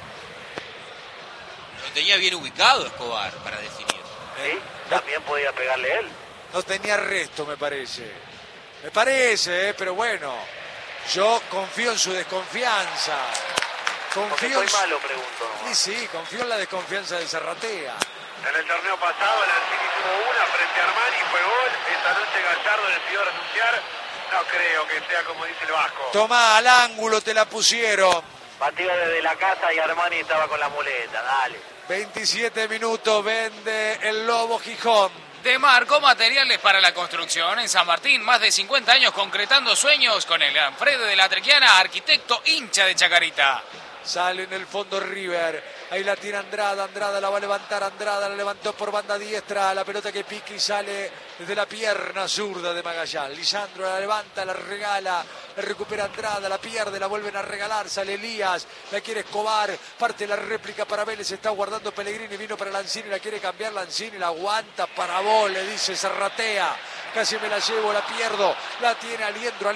Speaker 4: Lo tenía bien ubicado Escobar para definir.
Speaker 3: ¿Sí? También podía pegarle él.
Speaker 1: No tenía resto, me parece. Pero bueno, yo confío en su desconfianza.
Speaker 3: Porque soy malo, pregunto.
Speaker 1: Sí, confío en la desconfianza de Zarratea.
Speaker 3: En el torneo pasado, Lanzini tuvo una frente a Armani, fue gol. Esta noche Gallardo decidió renunciar. No creo que sea como dice el Vasco.
Speaker 1: Tomá, al ángulo te la pusieron.
Speaker 3: Batió desde la casa y Armani estaba con la muleta, dale.
Speaker 1: 27 minutos, vende el Lobo Gijón.
Speaker 6: Demarco Materiales para la Construcción en San Martín, más de 50 años concretando sueños con el gran Fred de la Trequiana, arquitecto hincha de Chacarita.
Speaker 1: Sale en el fondo River, ahí la tira Andrada la va a levantar Andrada, la levantó por banda diestra, la pelota que pica y sale desde la pierna zurda de Magallanes. Lisandro la levanta, la regala, la recupera Andrada, la pierde, la vuelven a regalar, sale Elías, la quiere Escobar, parte la réplica para Vélez, está guardando Pellegrini, vino para Lanzini, la quiere cambiar Lanzini, la aguanta para vos, le dice Zarratea. Casi me la llevo, la pierdo, la tiene Aliendro,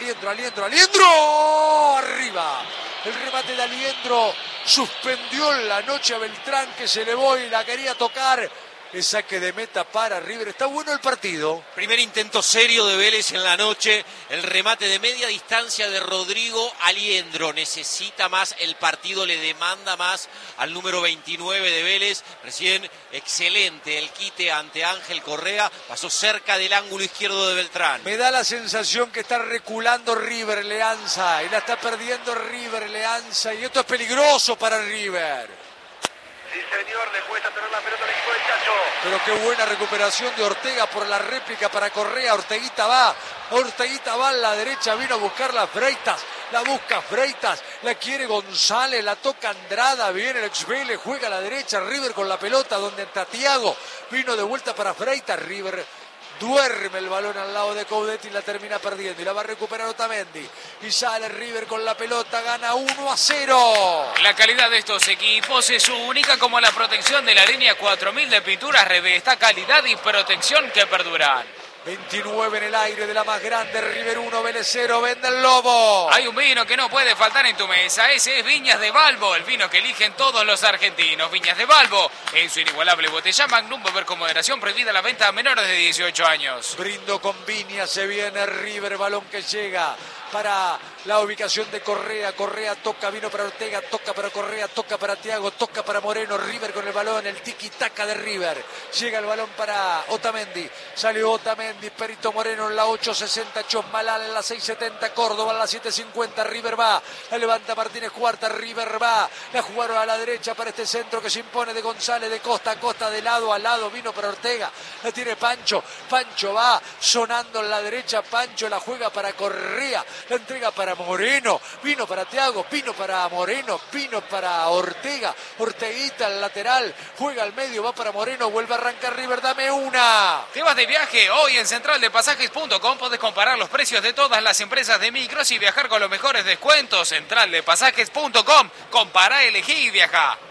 Speaker 1: arriba. El remate de Aliendro suspendió en la noche a Beltrán, que se elevó y la quería tocar. El saque de meta para River. Está bueno el partido.
Speaker 4: Primer intento serio de Vélez en la noche. El remate de media distancia de Rodrigo Aliendro. Necesita más, el partido le demanda más al número 29 de Vélez. Recién excelente el quite ante Ángel Correa. Pasó cerca del ángulo izquierdo de Beltrán.
Speaker 1: Me da la sensación que está reculando River Leanza. Y la está perdiendo River Leanza. Y esto es peligroso para River.
Speaker 3: Sí, señor, le cuesta tener la pelota al equipo del Chacho.
Speaker 1: Pero qué buena recuperación de Ortega por la réplica para Correa. Orteguita va a la derecha, vino a buscar la Freitas. La busca Freitas, la quiere González, la toca Andrada, viene el ex Vélez, juega a la derecha, River con la pelota donde está Thiago. Vino de vuelta para Freitas, River duerme el balón al lado de Coudet y la termina perdiendo. Y la va a recuperar Otamendi. Y sale River con la pelota, gana 1-0.
Speaker 6: La calidad de estos equipos es única, como la protección de la línea 4000 de pinturas Revesta, calidad y protección que perduran.
Speaker 1: 29 en el aire de la más grande, River 1, Vélez 0, vende el Lobo.
Speaker 6: Hay un vino que no puede faltar en tu mesa, ese es Viñas de Balbo, el vino que eligen todos los argentinos. Viñas de Balbo, en su inigualable botella Magnum, beber con moderación, prohibida la venta a menores de 18 años.
Speaker 1: Brindo con Viña, se viene River, balón que llega para la ubicación de Correa. Correa toca, vino para Ortega, toca para Correa, toca para Thiago, toca para Moreno. River con el balón, el tiki-taka de River. Llega el balón para Otamendi, salió Otamendi, Perito Moreno en la 8.60, Chosmalal en la 6.70, Córdoba en la 7.50. River va, la levanta Martínez Cuarta, River va, la jugaron a la derecha para este centro que se impone de González, de costa a costa, de lado a lado, vino para Ortega, la tiene Pancho, Pancho va sonando en la derecha, Pancho la juega para Correa, la entrega para Moreno, vino para Thiago, vino para Moreno, vino para Ortega, Orteguita al lateral, juega al medio, va para Moreno, vuelve a arrancar River, dame una.
Speaker 6: ¿Te vas de viaje? Hoy en centraldepasajes.com podés comparar los precios de todas las empresas de micros y viajar con los mejores descuentos. Centraldepasajes.com, compará, elegí y viajá.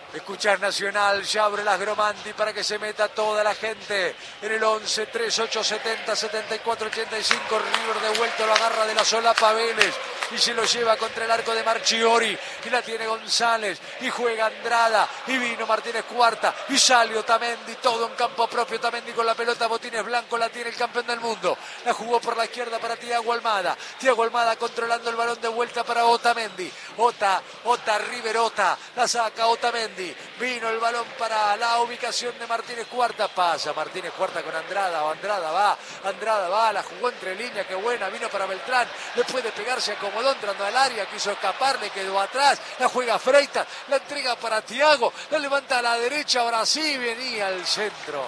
Speaker 1: Escuchás Nacional, ya abre las Gromanti para que se meta toda la gente en el 11, 3, 8, 70, 74, 85. River de vuelta, lo agarra de la solapa Vélez y se lo lleva contra el arco de Marchiori y la tiene González y juega Andrada y vino Martínez Cuarta y sale Otamendi, todo en campo propio. Otamendi con la pelota, botines blancos, la tiene el campeón del mundo, la jugó por la izquierda para Thiago Almada controlando el balón de vuelta para Otamendi. River, la saca Otamendi, vino el balón para la ubicación de Martínez Cuarta, pasa Martínez Cuarta con Andrada va, la jugó entre líneas, qué buena, vino para Beltrán, le puede pegarse, acomodó entrando al área, quiso escapar, le quedó atrás, la juega Freitas, la entrega para Thiago, la levanta a la derecha, ahora sí venía al centro,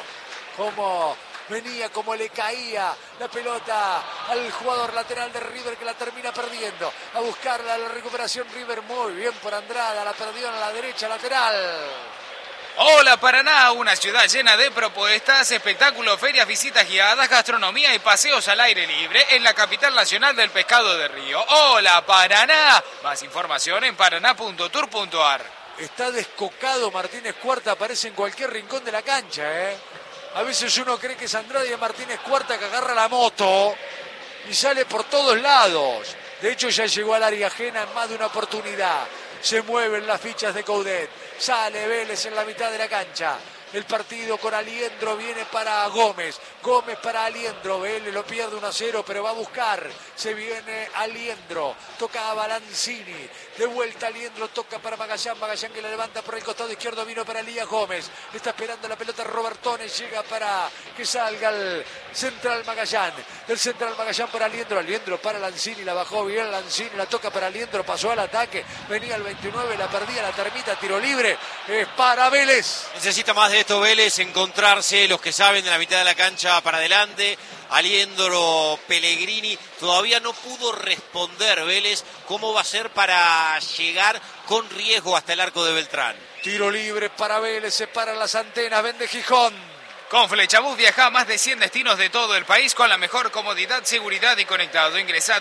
Speaker 1: como le caía la pelota al jugador lateral de River, que la termina perdiendo. A buscarla, la recuperación River, muy bien por Andrada, la perdió en la derecha lateral.
Speaker 6: Hola Paraná, una ciudad llena de propuestas, espectáculos, ferias, visitas guiadas, gastronomía y paseos al aire libre en la capital nacional del pescado de Río. Hola Paraná, más información en paraná.tour.ar.
Speaker 1: Está descocado Martínez Cuarta, aparece en cualquier rincón de la cancha, A veces uno cree que es Andrada y es Martínez Cuarta que agarra la moto y sale por todos lados. De hecho, ya llegó al área ajena en más de una oportunidad. Se mueven las fichas de Coudet. Sale Vélez en la mitad de la cancha. El partido con Aliendro viene para Gómez. Gómez para Aliendro. Vélez lo pierde 1-0, pero va a buscar. Se viene Aliendro. Toca a Balanzini. De vuelta Aliendro. Toca para Magallán. Magallán que la levanta por el costado izquierdo. Vino para Elías Gómez. Está esperando la pelota Robertone. Llega para que salga el central Magallán. Del central Magallán para Aliendro. Aliendro para Lanzini. La bajó bien Lanzini. La toca para Aliendro. Pasó al ataque. Venía el 29. La perdía la termita. Tiro libre. Es para Vélez.
Speaker 4: Necesita más de esto Vélez, encontrarse los que saben de la mitad de la cancha para adelante. Aliendro, Pellegrini, todavía no pudo responder Vélez cómo va a ser para llegar con riesgo hasta el arco de Beltrán.
Speaker 1: Tiro libre para Vélez, se paran las antenas, vende Gijón.
Speaker 6: Con Flechabús viaja a más de 100 destinos de todo el país con la mejor comodidad, seguridad y conectado. Ingresa a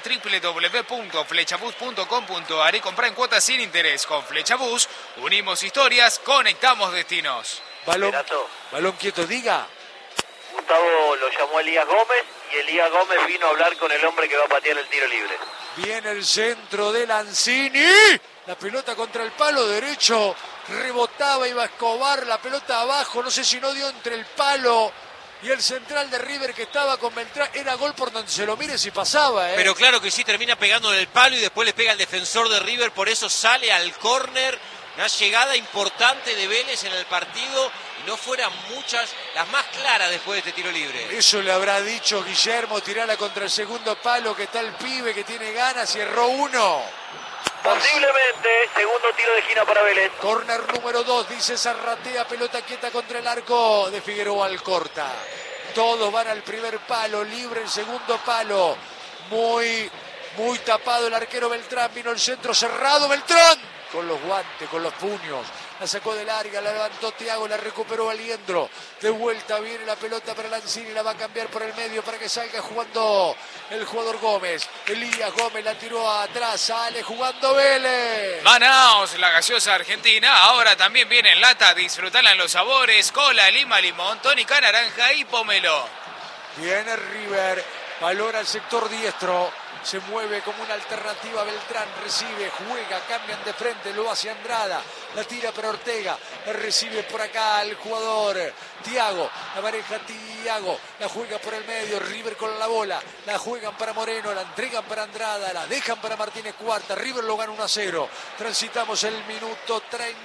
Speaker 6: www.flechabús.com.ar y compra en cuotas sin interés. Con Flechabús unimos historias, conectamos destinos.
Speaker 1: Balón quieto, diga.
Speaker 3: Gustavo lo llamó Elías Gómez y Elías Gómez vino a hablar con el hombre que va a patear el tiro libre.
Speaker 1: Viene el centro de Lanzini. La pelota contra el palo derecho. Rebotaba, iba a Escobar, la pelota abajo. No sé si no dio entre el palo y el central de River que estaba con Beltrán. Era gol por donde se lo mire si pasaba.
Speaker 4: Pero claro que sí, termina pegando en el palo y después le pega al defensor de River. Por eso sale al córner. Una llegada importante de Vélez en el partido y no fueran muchas, las más claras después de este tiro libre.
Speaker 1: Eso le habrá dicho Guillermo, tirala contra el segundo palo, que está el pibe que tiene ganas y erró uno.
Speaker 3: Posiblemente, segundo tiro de esquina para Vélez.
Speaker 1: Corner número 2, dice Zarratea, pelota quieta contra el arco de Figueroa Alcorta. Todos van al primer palo, libre el segundo palo. Muy tapado el arquero Beltrán, vino el centro cerrado, Beltrán. Con los guantes, con los puños, la sacó del área, la levantó Thiago, la recuperó Aliendro, de vuelta viene la pelota para Lanzini, la va a cambiar por el medio para que salga jugando el jugador Gómez. Elías Gómez la tiró atrás, sale jugando Vélez.
Speaker 6: Manaos, la gaseosa argentina, ahora también viene en lata, disfrutala en los sabores, cola, lima, limón, tónica, naranja y pomelo.
Speaker 1: Viene River, valora el sector diestro. Se mueve como una alternativa Beltrán, recibe, juega, cambian de frente, lo hace Andrada, la tira para Ortega, recibe por acá el jugador Thiago, la pareja Thiago, la juega por el medio, River con la bola, la juegan para Moreno, la entregan para Andrada, la dejan para Martínez Cuarta, River lo gana 1-0, transitamos el minuto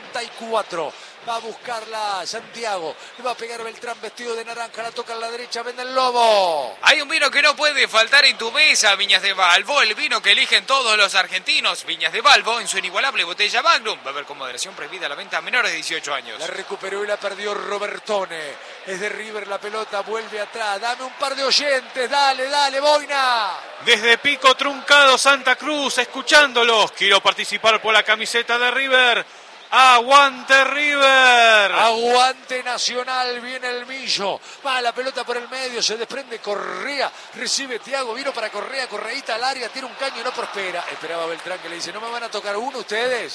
Speaker 1: 34. Va a buscarla Santiago, le va a pegar Beltrán vestido de naranja, la toca a la derecha, vende el Lobo.
Speaker 6: Hay un vino que no puede faltar en tu mesa, Viñas de Balbo, el vino que eligen todos los argentinos. Viñas de Balbo en su inigualable botella Magnum. Va a haber con moderación prohibida la venta a menores de 18 años.
Speaker 1: La recuperó y la perdió Robertone. Es de River la pelota, vuelve atrás. Dame un par de oyentes, dale, Boina.
Speaker 2: Desde Pico Truncado, Santa Cruz, escuchándolos. Quiero participar por la camiseta de River. ¡Aguante River!
Speaker 1: ¡Aguante Nacional! Viene el Millo. Va la pelota por el medio, se desprende Correa. Recibe Thiago, vino para Correa. Correíta al área, tira un caño y no prospera. Esperaba Beltrán que le dice, ¿no me van a tocar uno ustedes?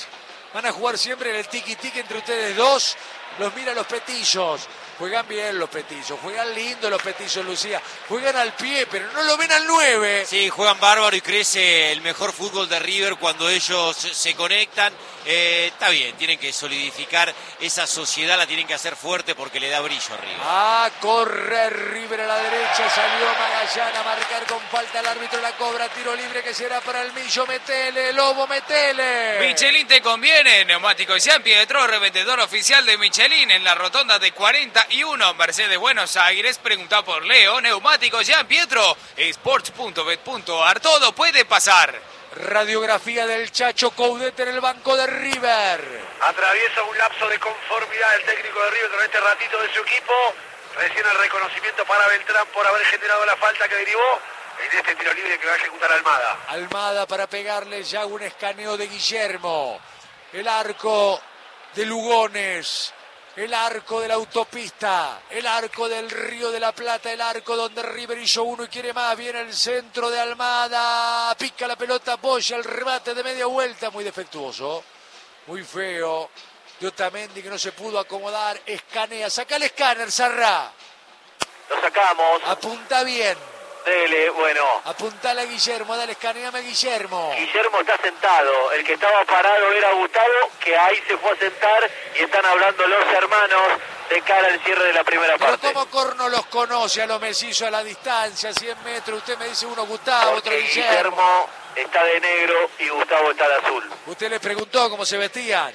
Speaker 1: Van a jugar siempre en el tiki-tiki entre ustedes dos. Los mira los petizos. Juegan bien los petizos, juegan lindo los petizos, Lucía. Juegan al pie, pero no lo ven al 9.
Speaker 4: Sí, juegan bárbaro y crece el mejor fútbol de River cuando ellos se conectan. Está bien, tienen que solidificar esa sociedad, la tienen que hacer fuerte porque le da brillo a River.
Speaker 1: A correr River a la derecha, salió Magallán a marcar con falta, el árbitro la cobra, tiro libre que será para el Millo, metele, Lobo, metele.
Speaker 6: Michelin te conviene, neumáticos San Pietro, revendedor oficial de Michelin en la rotonda de 41, Mercedes Buenos Aires, pregunta por Leo, neumáticos San Pietro, sports.bet.ar, todo puede pasar.
Speaker 1: Radiografía del Chacho Coudet en el banco de River.
Speaker 3: Atraviesa un lapso de conformidad el técnico de River con este ratito de su equipo. Recién el reconocimiento para Beltrán por haber generado la falta que derivó en este tiro libre que va a ejecutar Almada.
Speaker 1: Almada para pegarle ya un escaneo de Guillermo. El arco de Lugones. El arco de la autopista, el arco del Río de la Plata, el arco donde River hizo uno y quiere más. Viene el centro de Almada, pica la pelota, apoya el remate de media vuelta, muy defectuoso, muy feo. De Otamendi que no se pudo acomodar, escanea, saca el escáner, Sarra.
Speaker 3: Lo sacamos.
Speaker 1: Apunta bien.
Speaker 3: Dele, bueno.
Speaker 1: Apuntale a Guillermo, dale, escaneame a Guillermo.
Speaker 3: Guillermo está sentado, el que estaba parado era Gustavo, que ahí se fue a sentar y están hablando los hermanos de cara al cierre de la primera
Speaker 1: Pero
Speaker 3: parte.
Speaker 1: ¿cómo Corno los conoce a los mellizos a la distancia, 100 metros? Usted me dice uno Gustavo, otro
Speaker 3: Porque
Speaker 1: Guillermo.
Speaker 3: Guillermo está de negro y Gustavo está de azul.
Speaker 1: Usted les preguntó cómo se vestían.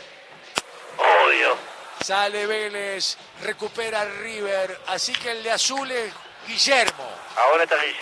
Speaker 3: Obvio.
Speaker 1: Sale Vélez, recupera River, así que el de azul es Guillermo.
Speaker 3: Ahora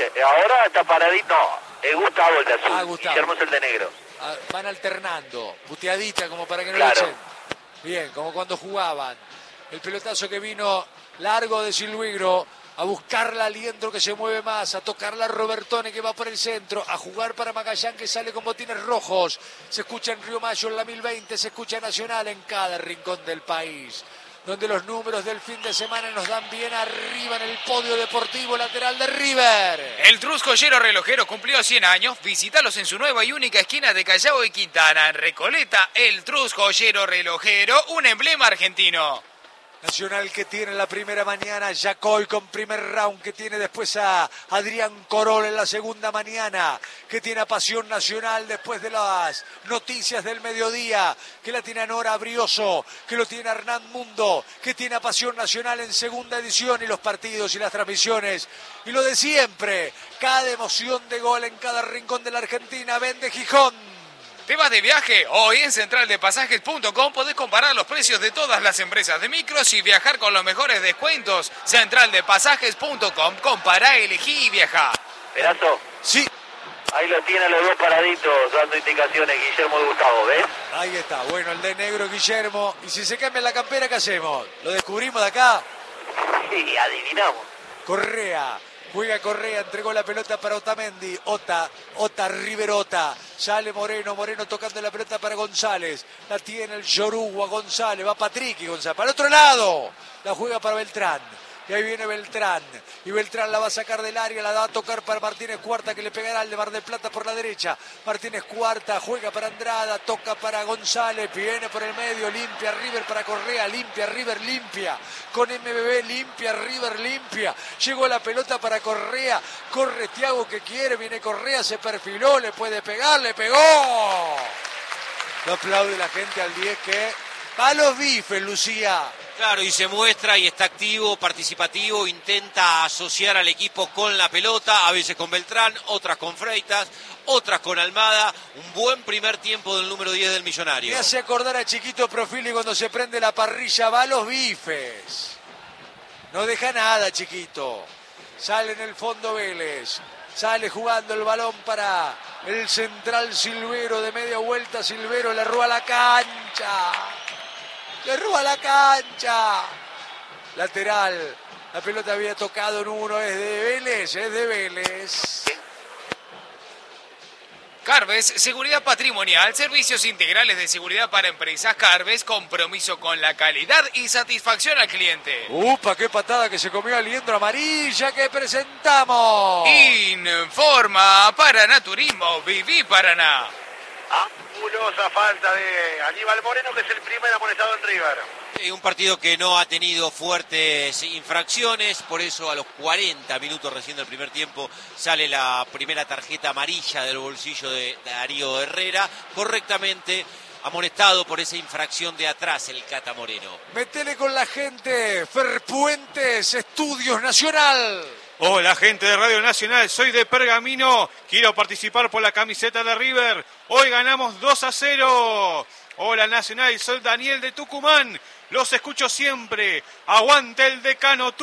Speaker 3: está paradito. No, es Gustavo el de azul.
Speaker 1: Gustavo.
Speaker 3: Guillermo es el de negro.
Speaker 1: Van alternando, puteadita como para que no
Speaker 3: Claro.
Speaker 1: lo echen. Bien, como cuando jugaban. El pelotazo que vino largo de Silvigro a buscarla al Liendro que se mueve más, a tocarla a Robertone que va por el centro, a jugar para Magallán que sale con botines rojos. Se escucha en Río Mayo en la 1020, se escucha Nacional en cada rincón del país, donde los números del fin de semana nos dan bien arriba en el podio deportivo lateral de River.
Speaker 6: El Truscollero Relojero cumplió 100 años. Visítalos en su nueva y única esquina de Callao y Quintana, en Recoleta. El Truscollero Relojero, un emblema argentino.
Speaker 1: Nacional que tiene la primera mañana, Yacoy con primer round, que tiene después a Adrián Corol en la segunda mañana, que tiene a Pasión Nacional después de las noticias del mediodía, que la tiene a Nora Brioso, que lo tiene a Hernán Mundo, que tiene a Pasión Nacional en segunda edición y los partidos y las transmisiones. Y lo de siempre, cada emoción de gol en cada rincón de la Argentina, vende Gijón.
Speaker 6: ¿Te vas de viaje? Hoy en centraldepasajes.com podés comparar los precios de todas las empresas de micros y viajar con los mejores descuentos. Centraldepasajes.com, compará, elegí y viajá.
Speaker 3: Perazo,
Speaker 1: Sí,
Speaker 3: ahí lo tiene a los dos paraditos dando indicaciones Guillermo y Gustavo, ¿ves?
Speaker 1: ahí está, bueno, el de negro Guillermo. Y si se cambia la campera, ¿qué hacemos? ¿Lo descubrimos de acá?
Speaker 3: Sí, adivinamos.
Speaker 1: Correa, juega Correa, entregó la pelota para Otamendi. Ota, Riverota. Sale Moreno tocando la pelota para González. La tiene el Yoruba González, va Patrick y González. Para el otro lado, la juega para Beltrán. Y ahí viene Beltrán. Y Beltrán la va a sacar del área, la va a tocar para Martínez Cuarta, que le pegará al de Mar del Plata por la derecha. Martínez Cuarta juega para Andrada, toca para González, viene por el medio, limpia River para Correa, limpia River, limpia. Con MBB, limpia River, limpia. Llegó la pelota para Correa, corre Thiago que quiere, viene Correa, se perfiló, le puede pegar, le pegó. Lo aplaude la gente al 10 que va a los bifes, Lucía.
Speaker 4: Claro, y se muestra y está activo, participativo, intenta asociar al equipo con la pelota, a veces con Beltrán, otras con Freitas, otras con Almada. Un buen primer tiempo del número 10 del Millonario.
Speaker 1: Me hace acordar a Chiquito Profili cuando se prende la parrilla, va a los bifes. No deja nada, Chiquito. Sale en el fondo Vélez. Sale jugando el balón para el central Silvero de media vuelta. Silvero le roba la cancha. Le roba la cancha. Lateral. La pelota había tocado en uno. Es de Vélez. Es de Vélez.
Speaker 6: Carves, seguridad patrimonial, servicios integrales de seguridad para empresas. Carves, compromiso con la calidad y satisfacción al cliente.
Speaker 1: ¡Upa! ¡Qué patada que se comió al Liendro! Amarilla que presentamos.
Speaker 6: Informa Paraná Turismo, Viví Paraná.
Speaker 3: fabulosa falta de Aníbal Moreno, que es el primer amonestado en River.
Speaker 4: Un partido que no ha tenido fuertes infracciones, por eso a los 40 minutos recién del primer tiempo sale la primera tarjeta amarilla del bolsillo de Darío Herrera, correctamente amonestado por esa infracción de atrás el Cata Moreno.
Speaker 1: Metele con la gente, Ferpuentes, Estudios Nacional.
Speaker 2: Hola gente de Radio Nacional, soy de Pergamino, quiero participar por la camiseta de River, hoy ganamos 2-0. Hola Nacional, soy Daniel de Tucumán, los escucho siempre, aguante el decano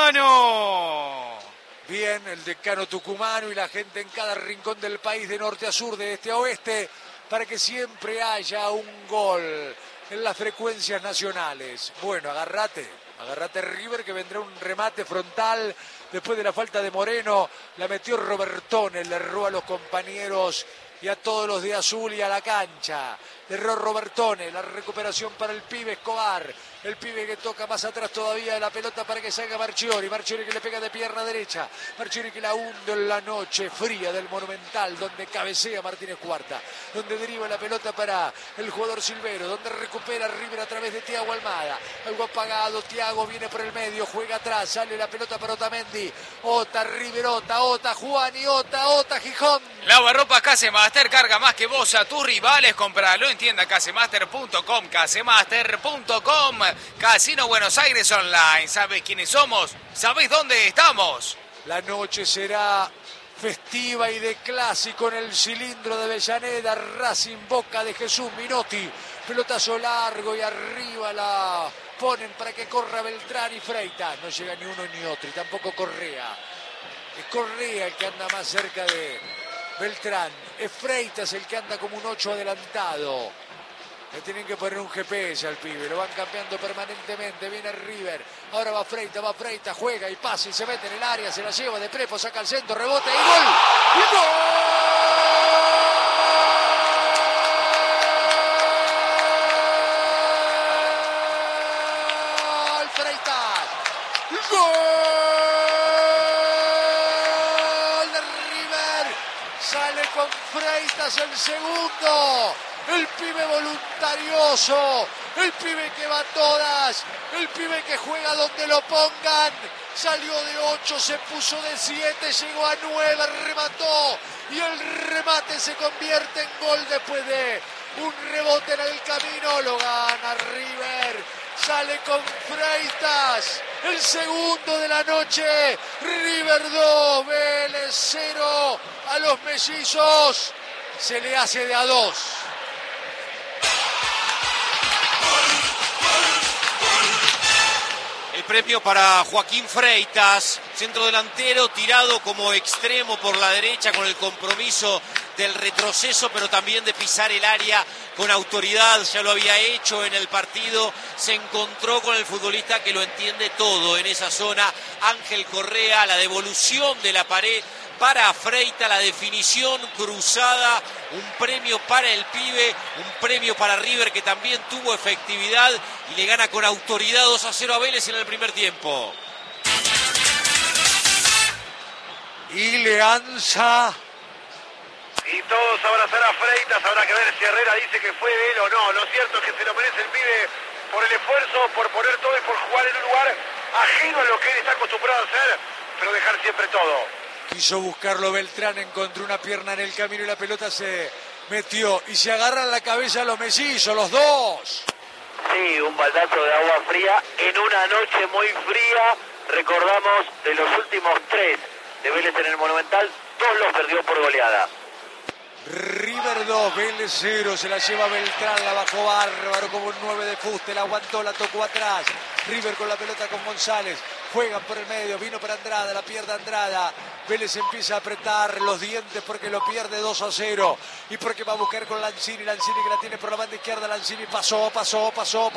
Speaker 2: tucumano.
Speaker 1: Bien, el decano tucumano y la gente en cada rincón del país, de norte a sur, de este a oeste, para que siempre haya un gol en las frecuencias nacionales. Bueno, agárrate River, que vendrá un remate frontal después de la falta de Moreno. La metió Robertone, le erró a los compañeros y a todos los de azul y a la cancha. Erró Robertone, la recuperación para el pibe Escobar. El pibe que toca más atrás todavía de la pelota para que salga Marchiori. Marchiori que le pega de pierna derecha. Marchiori que la hunde en la noche fría del Monumental, donde cabecea Martínez Cuarta, donde deriva la pelota para el jugador Silvero, donde recupera River a través de Thiago Almada. Algo apagado, Thiago viene por el medio, juega atrás, sale la pelota para Otamendi. Ota, River, Ota, Juani, Ota, Gijón.
Speaker 6: Lavarropas Casemaster, carga más que vos a tus rivales, compralo en tienda casemaster.com, casemaster.com. Casino Buenos Aires Online. ¿Sabés quiénes somos? ¿Sabés dónde estamos?
Speaker 1: La noche será festiva y de clásico en el cilindro de Avellaneda. Racing Boca de Jesús Minotti. Pelotazo largo y arriba la ponen para que corra Beltrán y Freitas. No llega ni uno ni otro y tampoco Correa. Es Correa el que anda más cerca de Beltrán. Es Freitas el que anda como un 8 adelantado. Le tienen que poner un GPS al pibe, lo van cambiando permanentemente, viene River, ahora va Freitas, juega y pasa y se mete en el área, se la lleva de Prepo, saca al centro, rebote y gol. ¡Y gol! Freitas, gol de River, sale con Freitas el segundo. El pibe voluntarioso, el pibe que va a todas, el pibe que juega donde lo pongan. Salió de 8, se puso de 7, llegó a 9, remató y el remate se convierte en gol después de un rebote en el camino. Lo gana River, sale con Freitas, el segundo de la noche. River 2, Vélez 0, a los mellizos se le hace de a 2.
Speaker 4: El premio para Joaquín Freitas, centro delantero, tirado como extremo por la derecha con el compromiso del retroceso, pero también de pisar el área con autoridad. Ya lo había hecho en el partido, se encontró con el futbolista que lo entiende todo en esa zona, Ángel Correa, la devolución de la pared para Freitas, la definición cruzada, un premio para el pibe, un premio para River que también tuvo efectividad y le gana con autoridad 2-0 a Vélez en el primer tiempo.
Speaker 1: Y Leanza.
Speaker 3: Y todos abrazar a Freitas, habrá que ver si Herrera dice que fue de él o no. Lo cierto es que se lo merece el pibe por el esfuerzo, por poner todo y por jugar en un lugar ajeno a lo que él está acostumbrado a hacer, pero dejar siempre todo.
Speaker 1: Quiso buscarlo Beltrán, encontró una pierna en el camino y la pelota se metió. Y se agarran la cabeza los mellizos, los dos.
Speaker 7: Sí, un baldazo de agua fría en una noche muy fría. Recordamos, de los últimos 3 de Vélez en el Monumental, 2 los perdió por goleada.
Speaker 1: River 2, Vélez 0, se la lleva Beltrán, la bajó bárbaro como un 9 de fuste, la aguantó, la tocó atrás. River con la pelota con González, juegan por el medio, vino para Andrada, la pierde Andrada. Vélez empieza a apretar los dientes porque lo pierde 2-0 y porque va a buscar con Lanzini que la tiene por la banda izquierda. Lanzini pasó.